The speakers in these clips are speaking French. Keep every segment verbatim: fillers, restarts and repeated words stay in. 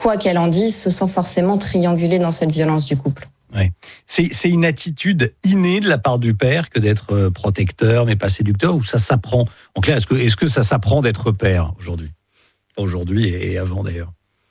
quoi qu'elle en dise, se sent forcément triangulée dans cette violence du couple. Ouais. C'est, c'est une attitude innée de la part du père que d'être protecteur mais pas séducteur, ou ça s'apprend? En clair, est-ce que, est-ce que ça s'apprend d'être père aujourd'hui? Enfin, aujourd'hui et avant d'ailleurs.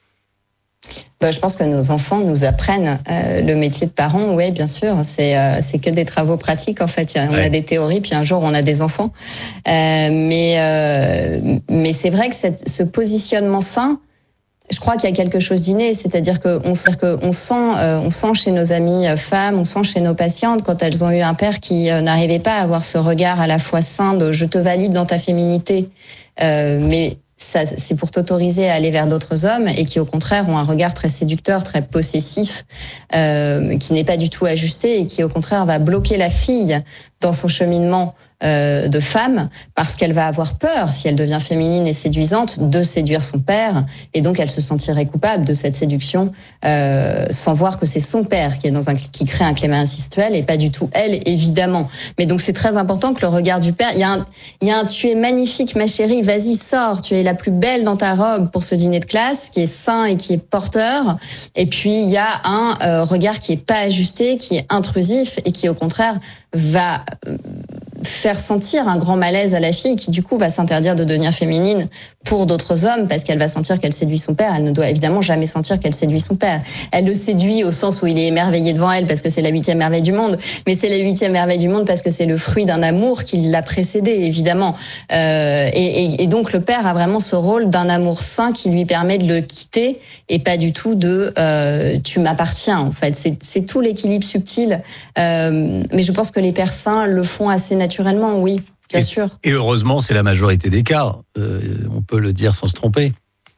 Ben, je pense que nos enfants nous apprennent euh, le métier de parent. Oui, bien sûr, c'est euh, c'est que des travaux pratiques en fait. On ouais. a des théories, puis un jour on a des enfants. Euh, mais euh, mais c'est vrai que cette, ce positionnement sain, je crois qu'il y a quelque chose d'inné, c'est-à-dire qu'on sait que on sent, euh, on sent chez nos amies femmes, on sent chez nos patientes quand elles ont eu un père qui euh, n'arrivait pas à avoir ce regard à la fois sain de je te valide dans ta féminité, euh, mais ça, c'est pour t'autoriser à aller vers d'autres hommes, et qui au contraire ont un regard très séducteur, très possessif, euh, qui n'est pas du tout ajusté et qui au contraire va bloquer la fille dans son cheminement euh, de femme, parce qu'elle va avoir peur, si elle devient féminine et séduisante, de séduire son père, et donc elle se sentirait coupable de cette séduction, euh, sans voir que c'est son père qui est dans un qui crée un climat incestuel et pas du tout elle, évidemment. Mais donc c'est très important que le regard du père, il y a un il y a un tu es magnifique ma chérie, vas-y sors, tu es la plus belle dans ta robe pour ce dîner de classe, qui est sain et qui est porteur. Et puis il y a un euh, regard qui est pas ajusté, qui est intrusif et qui au contraire va faire sentir un grand malaise à la fille, qui du coup va s'interdire de devenir féminine pour d'autres hommes, parce qu'elle va sentir qu'elle séduit son père. Elle ne doit évidemment jamais sentir qu'elle séduit son père. Elle le séduit au sens où il est émerveillé devant elle, parce que c'est la huitième merveille du monde, mais c'est la huitième merveille du monde parce que c'est le fruit d'un amour qui l'a précédé, évidemment. Euh, et, et, et donc le père a vraiment ce rôle d'un amour sain qui lui permet de le quitter, et pas du tout de euh, tu m'appartiens. En fait, c'est, c'est tout l'équilibre subtil. Euh, mais je pense que les pères sains le font assez naturellement, oui, bien et, sûr. Et heureusement, c'est la majorité des cas. Euh, on peut le dire sans se tromper.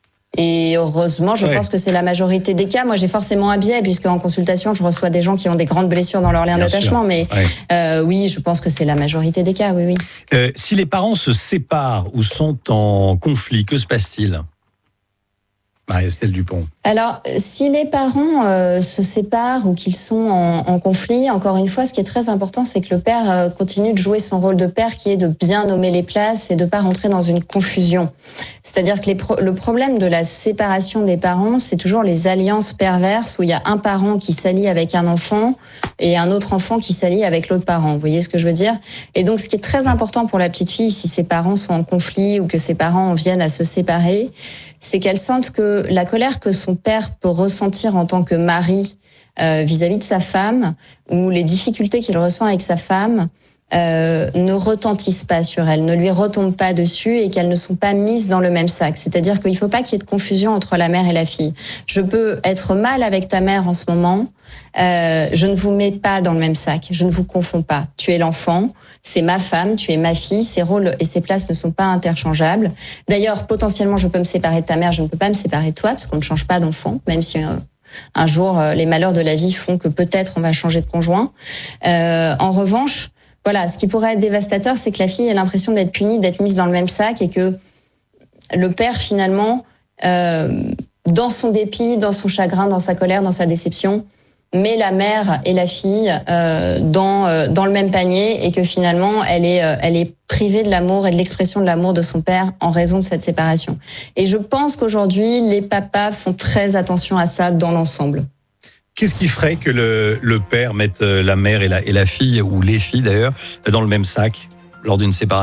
Et heureusement, je ouais. pense que c'est la majorité des cas. Moi, j'ai forcément un biais, puisque en consultation, je reçois des gens qui ont des grandes blessures dans leur lien bien d'attachement. Sûr. Mais ouais. euh, oui, je pense que c'est la majorité des cas, oui, oui. Euh, si les parents se séparent ou sont en conflit, que se passe-t-il ? Marie-Estelle Dupont. Alors, si les parents euh, se séparent ou qu'ils sont en, en conflit, encore une fois, ce qui est très important, c'est que le père euh, continue de jouer son rôle de père, qui est de bien nommer les places et de pas rentrer dans une confusion. C'est-à-dire que les pro- le problème de la séparation des parents, c'est toujours les alliances perverses où il y a un parent qui s'allie avec un enfant et un autre enfant qui s'allie avec l'autre parent. Vous voyez ce que je veux dire ? Et donc, ce qui est très important pour la petite fille, si ses parents sont en conflit ou que ses parents viennent à se séparer, c'est qu'elle sente que la colère que son père peut ressentir en tant que mari euh, vis-à-vis de sa femme, ou les difficultés qu'il ressent avec sa femme, euh, ne retentissent pas sur elle, ne lui retombent pas dessus, et qu'elles ne sont pas mises dans le même sac. C'est-à-dire qu'il ne faut pas qu'il y ait de confusion entre la mère et la fille. Je peux être mal avec ta mère en ce moment, euh, je ne vous mets pas dans le même sac, je ne vous confonds pas. Tu es l'enfant, c'est ma femme, tu es ma fille, ses rôles et ses places ne sont pas interchangeables. D'ailleurs, potentiellement, je peux me séparer de ta mère, je ne peux pas me séparer de toi, parce qu'on ne change pas d'enfant, même si euh, un jour, euh, les malheurs de la vie font que peut-être on va changer de conjoint. Euh, en revanche, voilà, ce qui pourrait être dévastateur, c'est que la fille ait l'impression d'être punie, d'être mise dans le même sac, et que le père, finalement, euh, dans son dépit, dans son chagrin, dans sa colère, dans sa déception, met la mère et la fille euh, dans euh, dans le même panier, et que finalement elle est euh, elle est privée de l'amour et de l'expression de l'amour de son père en raison de cette séparation. Et je pense qu'aujourd'hui les papas font très attention à ça dans l'ensemble. Qu'est-ce qui ferait que le le père mette la mère et la et la fille, ou les filles d'ailleurs, dans le même sac lors d'une séparation ?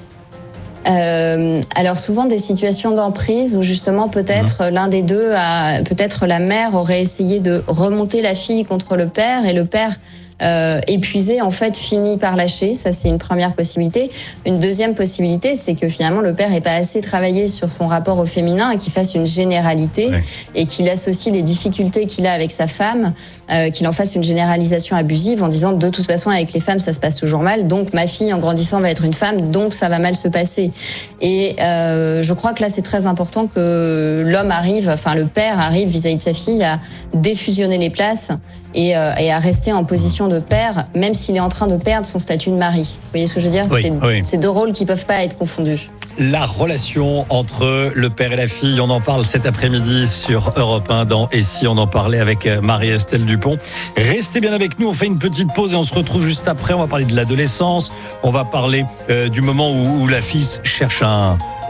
Euh, alors souvent des situations d'emprise où justement peut-être mmh. l'un des deux a, peut-être la mère aurait essayé de remonter la fille contre le père, et le père euh, épuisé en fait finit par lâcher. Ça, c'est une première possibilité. Une deuxième possibilité, c'est que finalement le père n'ait pas assez travaillé sur son rapport au féminin, et qu'il fasse une généralité, ouais. et qu'il associe les difficultés qu'il a avec sa femme, euh, qu'il en fasse une généralisation abusive en disant de toute façon avec les femmes ça se passe toujours mal, donc ma fille en grandissant va être une femme, donc ça va mal se passer. Et euh, je crois que là c'est très important que l'homme arrive, enfin le père arrive vis-à-vis de sa fille à défusionner les places et, euh, et à rester en position de père, même s'il est en train de perdre son statut de mari. Vous voyez ce que je veux dire ? Oui, c'est, oui. c'est deux rôles qui peuvent pas être confondus. La relation entre le père et la fille, on en parle cet après-midi sur Europe un dans Et si on en parlait avec Marie-Estelle Dupont. Restez bien avec nous, on fait une petite pause et on se retrouve juste après. On va parler de l'adolescence, on va parler euh, du moment où, où la fille cherche un,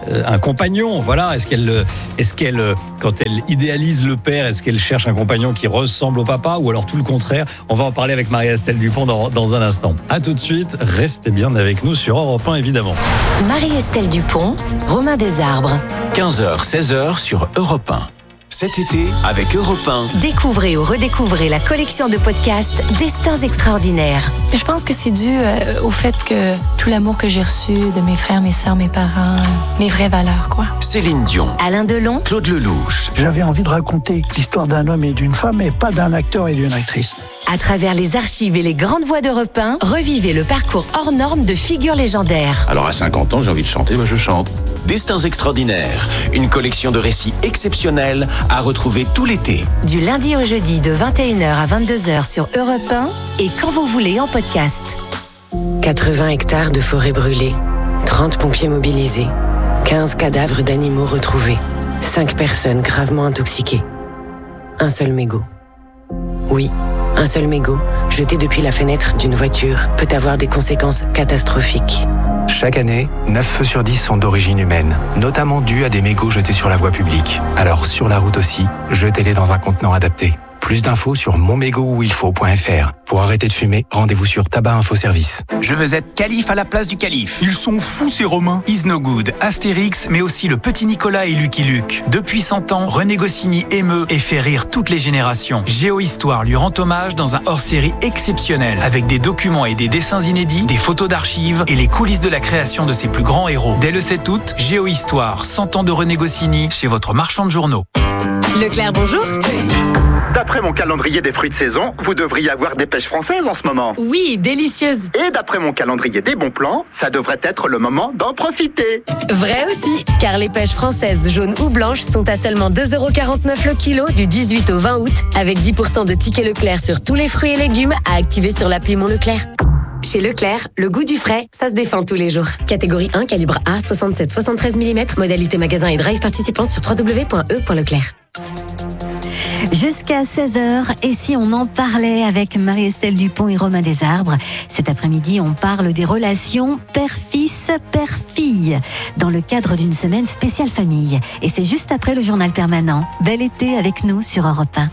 un compagnon. Voilà, est-ce qu'elle, est-ce qu'elle, quand elle idéalise le père, est-ce qu'elle cherche un compagnon qui ressemble au papa ou alors tout le contraire? On va en parler avec Marie-Estelle Dupont dans, dans un instant. À tout de suite, restez bien avec nous sur Europe un, évidemment. Marie-Estelle Dupont, Romain Desarbres. quinze heures, seize heures sur Europe un. Cet été, avec Europe un. Découvrez ou redécouvrez la collection de podcasts Destins extraordinaires. Je pense que c'est dû euh, au fait que tout l'amour que j'ai reçu de mes frères, mes sœurs, mes parents, mes vraies valeurs, quoi. Céline Dion. Alain Delon. Claude Lelouch. J'avais envie de raconter l'histoire d'un homme et d'une femme et pas d'un acteur et d'une actrice. À travers les archives et les grandes voix d'Europe un, revivez le parcours hors norme de figures légendaires. Alors à cinquante ans, j'ai envie de chanter, moi je chante. Destins extraordinaires, une collection de récits exceptionnels à retrouver tout l'été. Du lundi au jeudi de vingt et une heures à vingt-deux heures sur Europe un et quand vous voulez en podcast. quatre-vingts hectares de forêt brûlée, trente pompiers mobilisés, quinze cadavres d'animaux retrouvés, cinq personnes gravement intoxiquées. Un seul mégot. Oui, un seul mégot, jeté depuis la fenêtre d'une voiture, peut avoir des conséquences catastrophiques. Chaque année, neuf feux sur dix sont d'origine humaine, notamment dus à des mégots jetés sur la voie publique. Alors sur la route aussi, jetez-les dans un contenant adapté. Plus d'infos sur mon mégot où il faut point f r. Pour arrêter de fumer, rendez-vous sur Tabac Info Service. Je veux être calife à la place du calife. Ils sont fous ces Romains. Is No Good, Astérix, mais aussi le petit Nicolas et Lucky Luke. Depuis cent ans, René Goscinny émeut et fait rire toutes les générations. Géohistoire lui rend hommage dans un hors-série exceptionnel, avec des documents et des dessins inédits, des photos d'archives et les coulisses de la création de ses plus grands héros. Dès le sept août, Géohistoire, cent ans de René Goscinny, chez votre marchand de journaux. Leclerc, bonjour. D'après mon calendrier des fruits de saison, vous devriez avoir des pêches françaises en ce moment. Oui, délicieuse. Et d'après mon calendrier des bons plans, ça devrait être le moment d'en profiter. Vrai aussi, car les pêches françaises jaunes ou blanches sont à seulement deux euros quarante-neuf le kilo du dix-huit au vingt août, avec dix pour cent de tickets Leclerc sur tous les fruits et légumes à activer sur l'appli Mon Leclerc. Chez Leclerc, le goût du frais, ça se défend tous les jours. Catégorie un, calibre A, soixante-sept soixante-treize millimètres, modalité magasin et drive participant sur w w w point e point leclerc. Jusqu'à seize heures, et si on en parlait avec Marie-Estelle Dupont et Romain Desarbres. Cet après-midi, on parle des relations père-fils, père-fille, dans le cadre d'une semaine spéciale famille. Et c'est juste après le journal permanent. Bel été avec nous sur Europe un.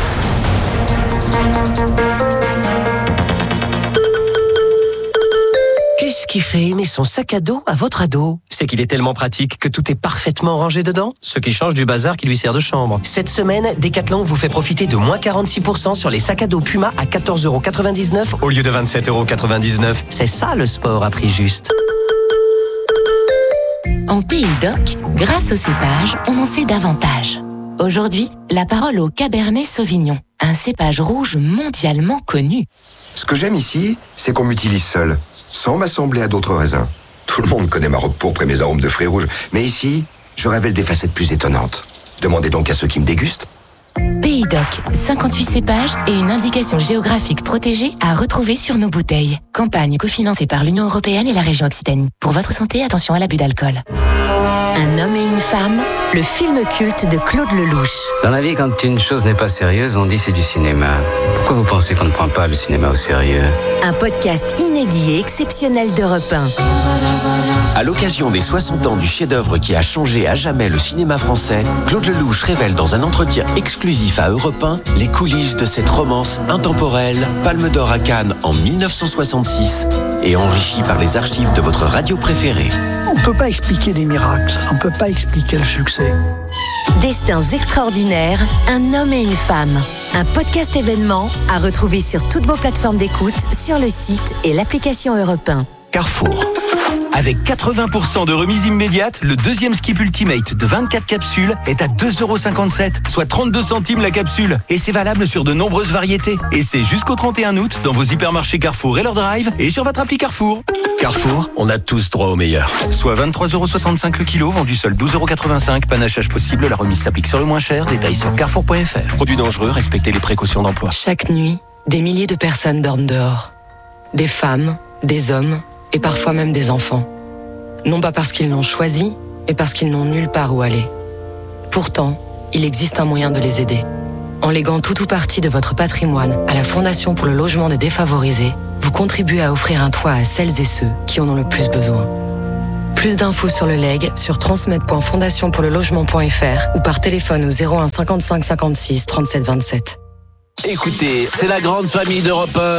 Qu'est-ce qui fait aimer son sac à dos à votre ado? C'est qu'il est tellement pratique que tout est parfaitement rangé dedans, ce qui change du bazar qui lui sert de chambre. Cette semaine, Decathlon vous fait profiter de moins quarante-six pour cent sur les sacs à dos Puma à quatorze euros quatre-vingt-dix-neuf au lieu de vingt-sept euros quatre-vingt-dix-neuf. C'est ça le sport à prix juste. En Pays d'Oc, grâce au cépage, on en sait davantage. Aujourd'hui, la parole au Cabernet Sauvignon, un cépage rouge mondialement connu. Ce que j'aime ici, c'est qu'on m'utilise seul, sans m'assembler à d'autres raisins. Tout le monde connaît ma robe pourpre et mes arômes de fruits rouges, mais ici, je révèle des facettes plus étonnantes. Demandez donc à ceux qui me dégustent. Pays d'Oc, cinquante-huit cépages et une indication géographique protégée à retrouver sur nos bouteilles. Campagne cofinancée par l'Union européenne et la région Occitanie. Pour votre santé, attention à l'abus d'alcool. Un homme et une femme, le film culte de Claude Lelouch. Dans la vie, quand une chose n'est pas sérieuse, on dit c'est du cinéma. Pourquoi vous pensez qu'on ne prend pas le cinéma au sérieux? Un podcast inédit et exceptionnel d'Europe un. À l'occasion des soixante ans du chef-d'œuvre qui a changé à jamais le cinéma français, Claude Lelouch révèle dans un entretien exclusif à Europe un les coulisses de cette romance intemporelle, Palme d'Or à Cannes en mille neuf cent soixante-six et enrichie par les archives de votre radio préférée. On ne peut pas expliquer des miracles, on ne peut pas expliquer le succès. Destins extraordinaires, un homme et une femme. Un podcast événement à retrouver sur toutes vos plateformes d'écoute, sur le site et l'application Europe un. Carrefour. Avec quatre-vingts pour cent de remise immédiate, le deuxième Skip Ultimate de vingt-quatre capsules est à deux euros cinquante-sept, soit trente-deux centimes la capsule. Et c'est valable sur de nombreuses variétés. Et c'est jusqu'au trente et un août dans vos hypermarchés Carrefour et leur drive et sur votre appli Carrefour. Carrefour, on a tous droit au meilleur. Soit vingt-trois euros soixante-cinq le kilo, vendu seul douze euros quatre-vingt-cinq. Panachage possible, la remise s'applique sur le moins cher. Détails sur carrefour point f r. Produits dangereux, respectez les précautions d'emploi. Chaque nuit, des milliers de personnes dorment dehors. Des femmes, des hommes et parfois même des enfants. Non pas parce qu'ils l'ont choisi, mais parce qu'ils n'ont nulle part où aller. Pourtant, il existe un moyen de les aider. En léguant tout ou partie de votre patrimoine à la Fondation pour le logement des défavorisés, vous contribuez à offrir un toit à celles et ceux qui en ont le plus besoin. Plus d'infos sur le legs sur transmed point fondation pour le logement point f r ou par téléphone au zéro un cinquante-cinq cinquante-six trente-sept vingt-sept. Écoutez, c'est la grande famille d'Europe un.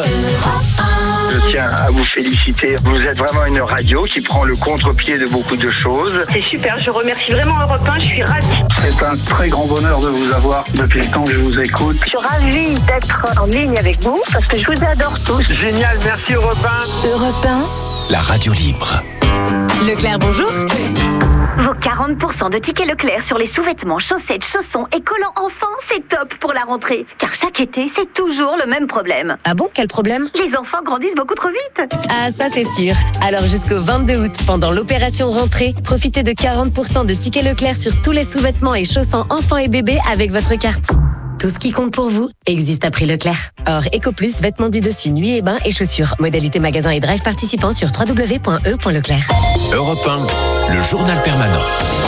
Je tiens à vous féliciter. Vous êtes vraiment une radio qui prend le contre-pied de beaucoup de choses. C'est super, je remercie vraiment Europe un, je suis ravie. C'est un très grand bonheur de vous avoir depuis le temps que je vous écoute. Je suis ravie d'être en ligne avec vous parce que je vous adore tous. Génial, merci Europe un. Europe un, la radio libre. Leclerc, bonjour. Vos quarante pour cent de tickets Leclerc sur les sous-vêtements, chaussettes, chaussons et collants enfants, c'est top pour la rentrée. Car chaque été, c'est toujours le même problème. Ah bon, quel problème? Les enfants grandissent beaucoup trop vite. Ah, ça c'est sûr. Alors jusqu'au vingt-deux août, pendant l'opération rentrée, profitez de quarante pour cent de tickets Leclerc sur tous les sous-vêtements et chaussons enfants et bébés avec votre carte. Tout ce qui compte pour vous existe à prix Leclerc. Or, EcoPlus, vêtements du dessus, nuit et bain et chaussures. Modalité magasin et drive participants sur w w w point e point leclerc. Europe un, le journal permanent.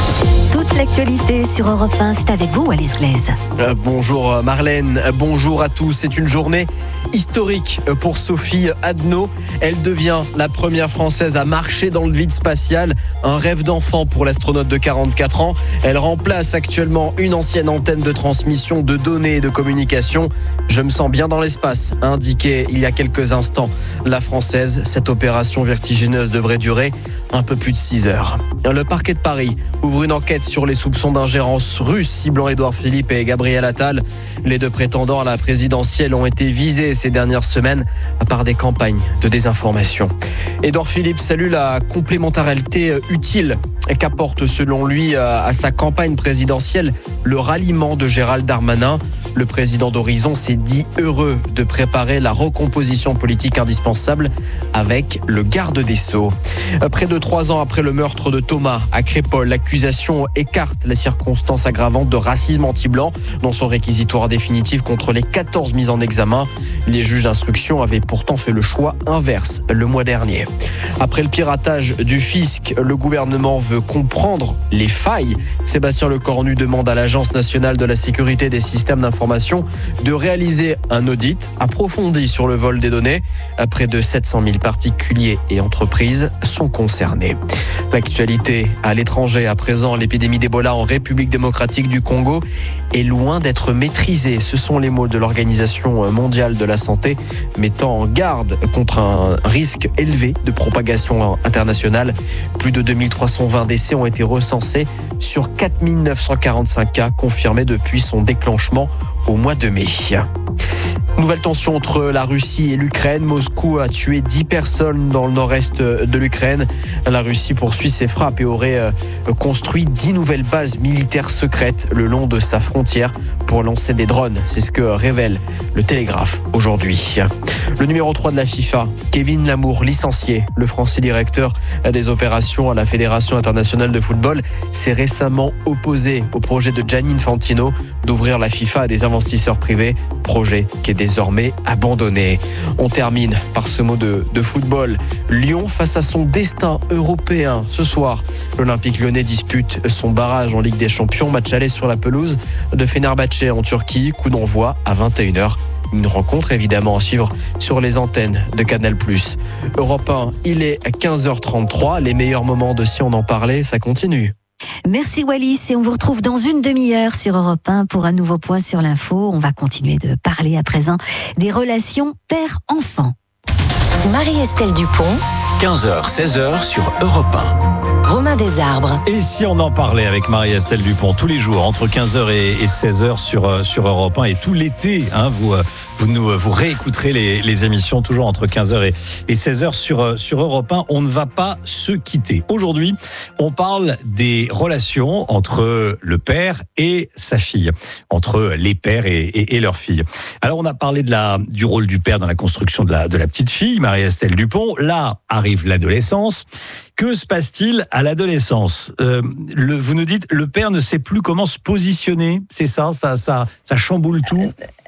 Toute l'actualité sur Europe un, c'est avec vous, Alice Glaise. Euh, bonjour Marlène, bonjour à tous. C'est une journée historique pour Sophie Adno. Elle devient la première Française à marcher dans le vide spatial. Un rêve d'enfant pour l'astronaute de quarante-quatre ans. Elle remplace actuellement une ancienne antenne de transmission de données et de communication. Je me sens bien dans l'espace, a indiqué il y a quelques instants la Française. Cette opération vertigineuse devrait durer un peu plus de six heures. Le parquet de Paris ouvre une enquête sur les soupçons d'ingérence russe ciblant Édouard Philippe et Gabriel Attal. Les deux prétendants à la présidentielle ont été visés ces dernières semaines par des campagnes de désinformation. Édouard Philippe salue la complémentarité utile qu'apporte selon lui à sa campagne présidentielle le ralliement de Gérald Darmanin. Le président d'Horizon s'est dit heureux de préparer la recomposition politique indispensable avec le garde des Sceaux. Près de trois ans après le meurtre de Thomas à Crépol, l'accusation écarte les circonstances aggravantes de racisme anti-blanc dans son réquisitoire définitif contre les quatorze mises en examen. Les juges d'instruction avaient pourtant fait le choix inverse le mois dernier. Après le piratage du fisc, le gouvernement veut comprendre les failles. Sébastien Lecornu demande à l'Agence nationale de la sécurité des systèmes d'information de réaliser un audit approfondi sur le vol des données. Près de sept cent mille particuliers et entreprises sont concernés. L'actualité à l'étranger à présent, l'épidémie d'Ebola en République démocratique du Congo est loin d'être maîtrisée. Ce sont les mots de l'Organisation mondiale de la santé, mettant en garde contre un risque élevé de propagation internationale. Plus de deux mille trois cent vingt décès ont été recensés sur quatre mille neuf cent quarante-cinq cas confirmés depuis son déclenchement au mois de mai. Nouvelle tension entre la Russie et l'Ukraine. Moscou a tué dix personnes dans le nord-est de l'Ukraine. La Russie poursuit ses frappes et aurait construit dix nouvelles bases militaires secrètes le long de sa frontière pour lancer des drones. C'est ce que révèle le Télégraphe aujourd'hui. Le numéro trois de la FIFA, Kevin Lamour, licencié, le Français directeur des opérations à la Fédération internationale de football, s'est récemment opposé au projet de Gianni Infantino d'ouvrir la FIFA à des investisseurs privés, projet qui est désormais abandonné. On termine par ce mot de, de football. Lyon face à son destin européen. Ce soir, l'Olympique lyonnais dispute son barrage en Ligue des Champions. Match aller sur la pelouse de Fenerbahçe en Turquie. Coup d'envoi à vingt et une heures. Une rencontre évidemment à suivre sur les antennes de Canal plus. Europe un, il est à quinze heures trente-trois. Les meilleurs moments de Si on en parlait, ça continue. Merci Wallis et on vous retrouve dans une demi-heure sur Europe un pour un nouveau point sur l'info. On va continuer de parler à présent des relations père-enfant. Marie-Estelle Dupont. quinze heures, seize heures sur Europe un. Romain Desarbres. Et si on en parlait avec Marie-Estelle Dupont tous les jours entre quinze heures et seize heures sur, sur Europe un et tout l'été, hein, vous, vous, nous, vous réécouterez les, les émissions toujours entre quinze heures et seize heures sur, sur Europe un. On ne va pas se quitter. Aujourd'hui, on parle des relations entre le père et sa fille, entre les pères et, et, et leurs filles. Alors, on a parlé de la, du rôle du père dans la construction de la, de la petite fille, Marie-Estelle Dupont. Là arrive l'adolescence. Que se passe-t-il à l'adolescence ? euh, le, Vous nous dites, le père ne sait plus comment se positionner, c'est ça, ça, ça, ça chamboule tout.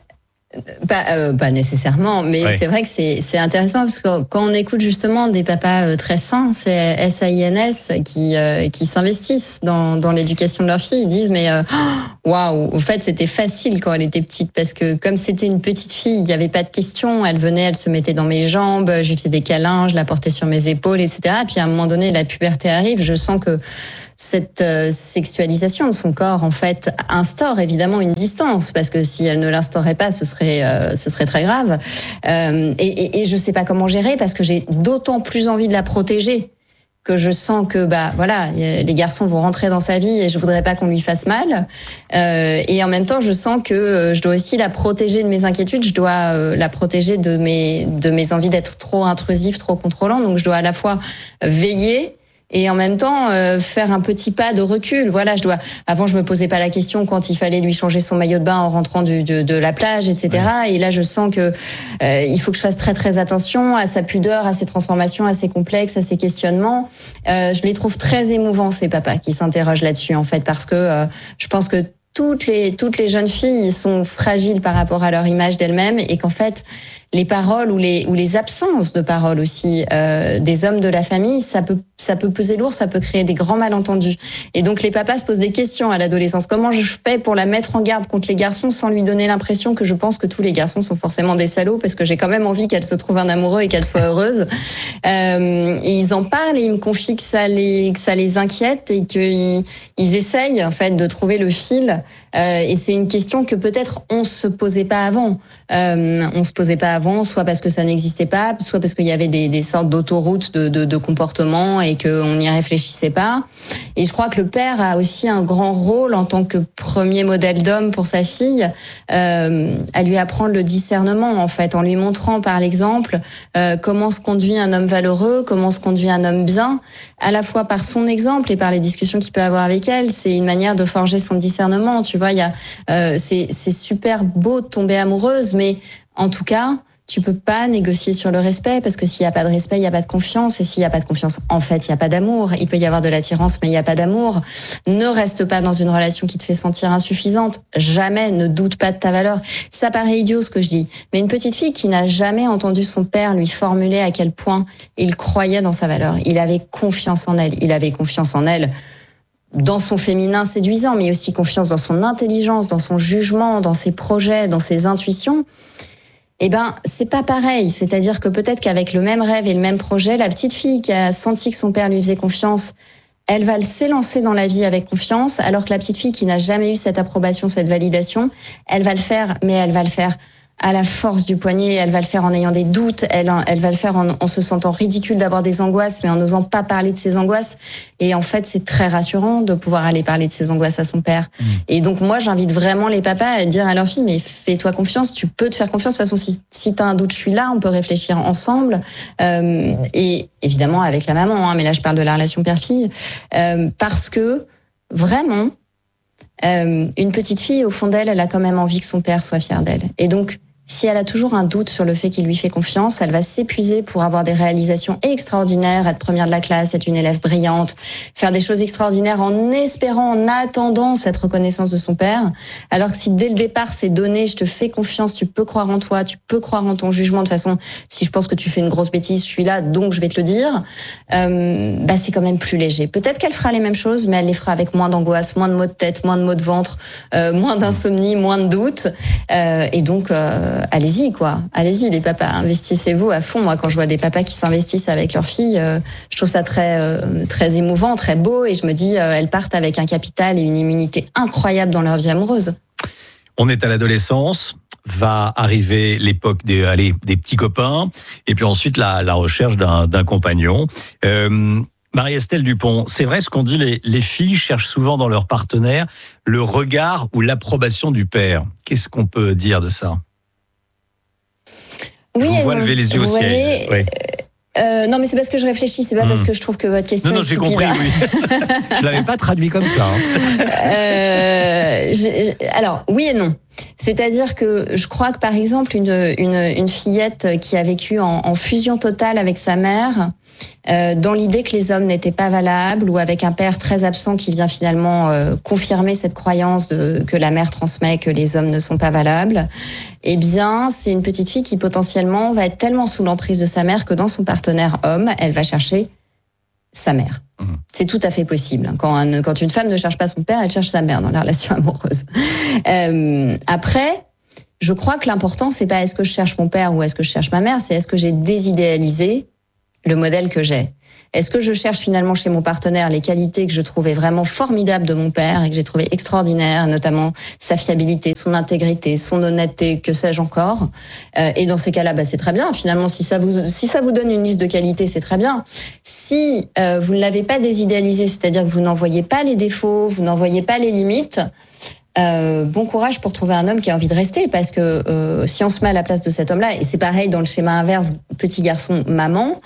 Pas, euh, pas nécessairement, mais ouais. C'est vrai que c'est, c'est intéressant parce que quand on écoute justement des papas euh, très sains, c'est S A I N S qui euh, qui s'investissent dans dans l'éducation de leur fille. Ils disent mais waouh, wow, en fait c'était facile quand elle était petite parce que comme c'était une petite fille, il y avait pas de questions. Elle venait, elle se mettait dans mes jambes, je lui faisais des câlins, je la portais sur mes épaules, et cetera. Puis à un moment donné, la puberté arrive, je sens que cette euh, sexualisation de son corps, en fait, instaure évidemment une distance, parce que si elle ne l'instaurait pas, ce serait, euh, ce serait très grave. Euh, et, et, et je sais pas comment gérer, parce que j'ai d'autant plus envie de la protéger, que je sens que, bah, voilà, les garçons vont rentrer dans sa vie et je voudrais pas qu'on lui fasse mal. Euh, et en même temps, je sens que je dois aussi la protéger de mes inquiétudes, je dois euh, la protéger de mes, de mes envies d'être trop intrusif, trop contrôlant. Donc, je dois à la fois veiller et en même temps euh, faire un petit pas de recul. Voilà, je dois. Avant, je me posais pas la question quand il fallait lui changer son maillot de bain en rentrant du, de, de la plage, et cetera. Ouais. Et là, je sens que euh, il faut que je fasse très très attention à sa pudeur, à ses transformations, à ses complexes, à ses questionnements. Euh, je les trouve très émouvants, ces papas qui s'interrogent là-dessus, en fait, parce que euh, je pense que toutes les toutes les jeunes filles sont fragiles par rapport à leur image d'elles-mêmes, et qu'en fait les paroles ou les ou les absences de paroles aussi euh, des hommes de la famille, ça peut ça peut peser lourd, ça peut créer des grands malentendus. Et donc les papas se posent des questions à l'adolescence. Comment je fais pour la mettre en garde contre les garçons sans lui donner l'impression que je pense que tous les garçons sont forcément des salauds, parce que j'ai quand même envie qu'elle se trouve un amoureux et qu'elle soit heureuse. Euh, et ils en parlent et ils me confient que ça les que ça les inquiète et qu'ils ils essayent en fait de trouver le fil. Euh, et c'est une question que peut-être on se posait pas avant. Euh, on se posait pas avant, soit parce que ça n'existait pas, soit parce qu'il y avait des, des sortes d'autoroutes de, de, de comportement et qu'on n'y réfléchissait pas. Et je crois que le père a aussi un grand rôle en tant que premier modèle d'homme pour sa fille, euh, à lui apprendre le discernement, en fait, en lui montrant par l'exemple euh, comment se conduit un homme valeureux, comment se conduit un homme bien, à la fois par son exemple et par les discussions qu'il peut avoir avec elle. C'est une manière de forger son discernement, tu vois. Il y a, euh, c'est, c'est super beau de tomber amoureuse, mais en tout cas, tu peux pas négocier sur le respect, parce que s'il y a pas de respect, il y a pas de confiance, et s'il y a pas de confiance, en fait, il y a pas d'amour. Il peut y avoir de l'attirance, mais il y a pas d'amour. Ne reste pas dans une relation qui te fait sentir insuffisante. Jamais, ne doute pas de ta valeur. Ça paraît idiot ce que je dis, mais une petite fille qui n'a jamais entendu son père lui formuler à quel point il croyait dans sa valeur, il avait confiance en elle, il avait confiance en elle dans son féminin séduisant, mais aussi confiance dans son intelligence, dans son jugement, dans ses projets, dans ses intuitions. Eh ben, c'est pas pareil. C'est-à-dire que peut-être qu'avec le même rêve et le même projet, la petite fille qui a senti que son père lui faisait confiance, elle va s'élancer dans la vie avec confiance, alors que la petite fille qui n'a jamais eu cette approbation, cette validation, elle va le faire, mais elle va le faire à la force du poignet, elle va le faire en ayant des doutes, elle, elle va le faire en, en se sentant ridicule d'avoir des angoisses, mais en n'osant pas parler de ses angoisses. Et en fait, c'est très rassurant de pouvoir aller parler de ses angoisses à son père. Mmh. Et donc moi, j'invite vraiment les papas à dire à leur fille, mais fais-toi confiance, tu peux te faire confiance. De toute façon, si, si t'as un doute, je suis là, on peut réfléchir ensemble. Euh, et évidemment avec la maman, hein, mais là je parle de la relation père-fille, euh, parce que vraiment, euh, une petite fille, au fond d'elle, elle a quand même envie que son père soit fier d'elle. Et donc, si elle a toujours un doute sur le fait qu'il lui fait confiance, elle va s'épuiser pour avoir des réalisations extraordinaires, être première de la classe, être une élève brillante, faire des choses extraordinaires en espérant, en attendant cette reconnaissance de son père. Alors que si dès le départ c'est donné, je te fais confiance, tu peux croire en toi, tu peux croire en ton jugement, de toute façon, si je pense que tu fais une grosse bêtise, je suis là, donc je vais te le dire, euh, bah c'est quand même plus léger. Peut-être qu'elle fera les mêmes choses, mais elle les fera avec moins d'angoisse, moins de maux de tête, moins de maux de ventre, euh, moins d'insomnie, moins de doutes, euh, et donc... Euh, allez-y quoi, allez-y les papas, investissez-vous à fond. Moi quand je vois des papas qui s'investissent avec leurs filles, euh, je trouve ça très euh, très émouvant, très beau, et je me dis euh, elles partent avec un capital et une immunité incroyable dans leur vie amoureuse. On est à l'adolescence, va arriver l'époque des allez, des petits copains, et puis ensuite la, la recherche d'un, d'un compagnon. Euh, Marie-Estelle Dupont, c'est vrai ce qu'on dit, les, les filles cherchent souvent dans leur partenaire le regard ou l'approbation du père. Qu'est-ce qu'on peut dire de ça ? Oui, je vous vois lever les yeux au ciel. Voyez, oui. euh, non, mais c'est parce que je réfléchis, c'est pas mmh. parce que je trouve que votre question non, non, est stupide. Non, non, j'ai compris, oui. Je l'avais pas traduit comme ça. Hein. Euh, j'ai, alors, oui et non. C'est-à-dire que je crois que, par exemple, une, une, une fillette qui a vécu en, en fusion totale avec sa mère, euh, dans l'idée que les hommes n'étaient pas valables, ou avec un père très absent qui vient finalement euh, confirmer cette croyance de, que la mère transmet, que les hommes ne sont pas valables, eh bien, c'est une petite fille qui potentiellement va être tellement sous l'emprise de sa mère que dans son partenaire homme, elle va chercher sa mère. Mmh. C'est tout à fait possible. Quand, un, quand une femme ne cherche pas son père, elle cherche sa mère dans la relation amoureuse. Euh, après, je crois que l'important, c'est pas est-ce que je cherche mon père ou est-ce que je cherche ma mère, c'est est-ce que j'ai désidéalisé le modèle que j'ai. Est-ce que je cherche finalement chez mon partenaire les qualités que je trouvais vraiment formidables de mon père et que j'ai trouvé extraordinaires, notamment sa fiabilité, son intégrité, son honnêteté, que sais-je encore. Euh, et dans ces cas-là, bah, c'est très bien. Finalement, si ça vous si ça vous donne une liste de qualités, c'est très bien. Si euh, vous ne l'avez pas désidéalisé, c'est-à-dire que vous n'en voyez pas les défauts, vous n'en voyez pas les limites, Euh, bon courage pour trouver un homme qui a envie de rester, parce que euh, si on se met à la place de cet homme-là, et c'est pareil dans le schéma inverse, petit garçon, maman,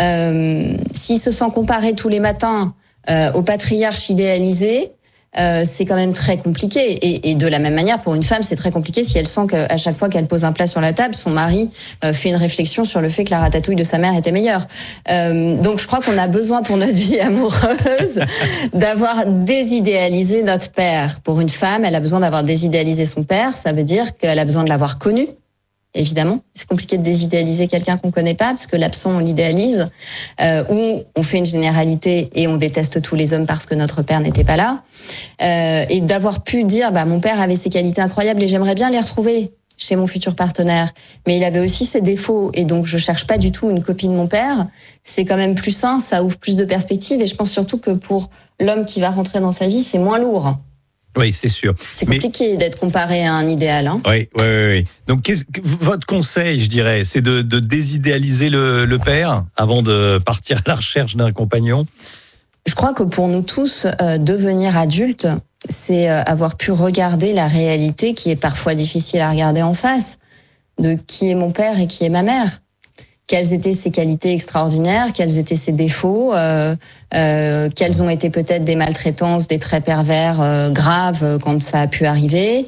euh, s'il se sent comparé tous les matins euh, au patriarche idéalisé, euh, c'est quand même très compliqué. Et, et de la même manière, pour une femme, c'est très compliqué si elle sent qu'à chaque fois qu'elle pose un plat sur la table, son mari euh, fait une réflexion sur le fait que la ratatouille de sa mère était meilleure. Euh, donc je crois qu'on a besoin pour notre vie amoureuse d'avoir désidéalisé notre père. Pour une femme, elle a besoin d'avoir désidéalisé son père. Ça veut dire qu'elle a besoin de l'avoir connu. Évidemment, c'est compliqué de désidéaliser quelqu'un qu'on connaît pas, parce que l'absent, on l'idéalise, euh, ou on fait une généralité et on déteste tous les hommes parce que notre père n'était pas là. Euh, et d'avoir pu dire, bah, mon père avait ses qualités incroyables et j'aimerais bien les retrouver chez mon futur partenaire, mais il avait aussi ses défauts, et donc je cherche pas du tout une copie de mon père. C'est quand même plus sain, ça ouvre plus de perspectives, et je pense surtout que pour l'homme qui va rentrer dans sa vie, c'est moins lourd. Oui, c'est sûr. C'est compliqué Mais... d'être comparé à un idéal. Hein. Oui, oui, oui, oui. Donc, qu'est-ce que, votre conseil, je dirais, c'est de, de désidéaliser le, le père avant de partir à la recherche d'un compagnon. Je crois que pour nous tous, euh, devenir adulte, c'est euh, avoir pu regarder la réalité qui est parfois difficile à regarder en face, de qui est mon père et qui est ma mère. Quelles étaient ses qualités extraordinaires, quels étaient ses défauts, euh, euh, quelles ont été peut-être des maltraitances, des traits pervers euh, graves quand ça a pu arriver.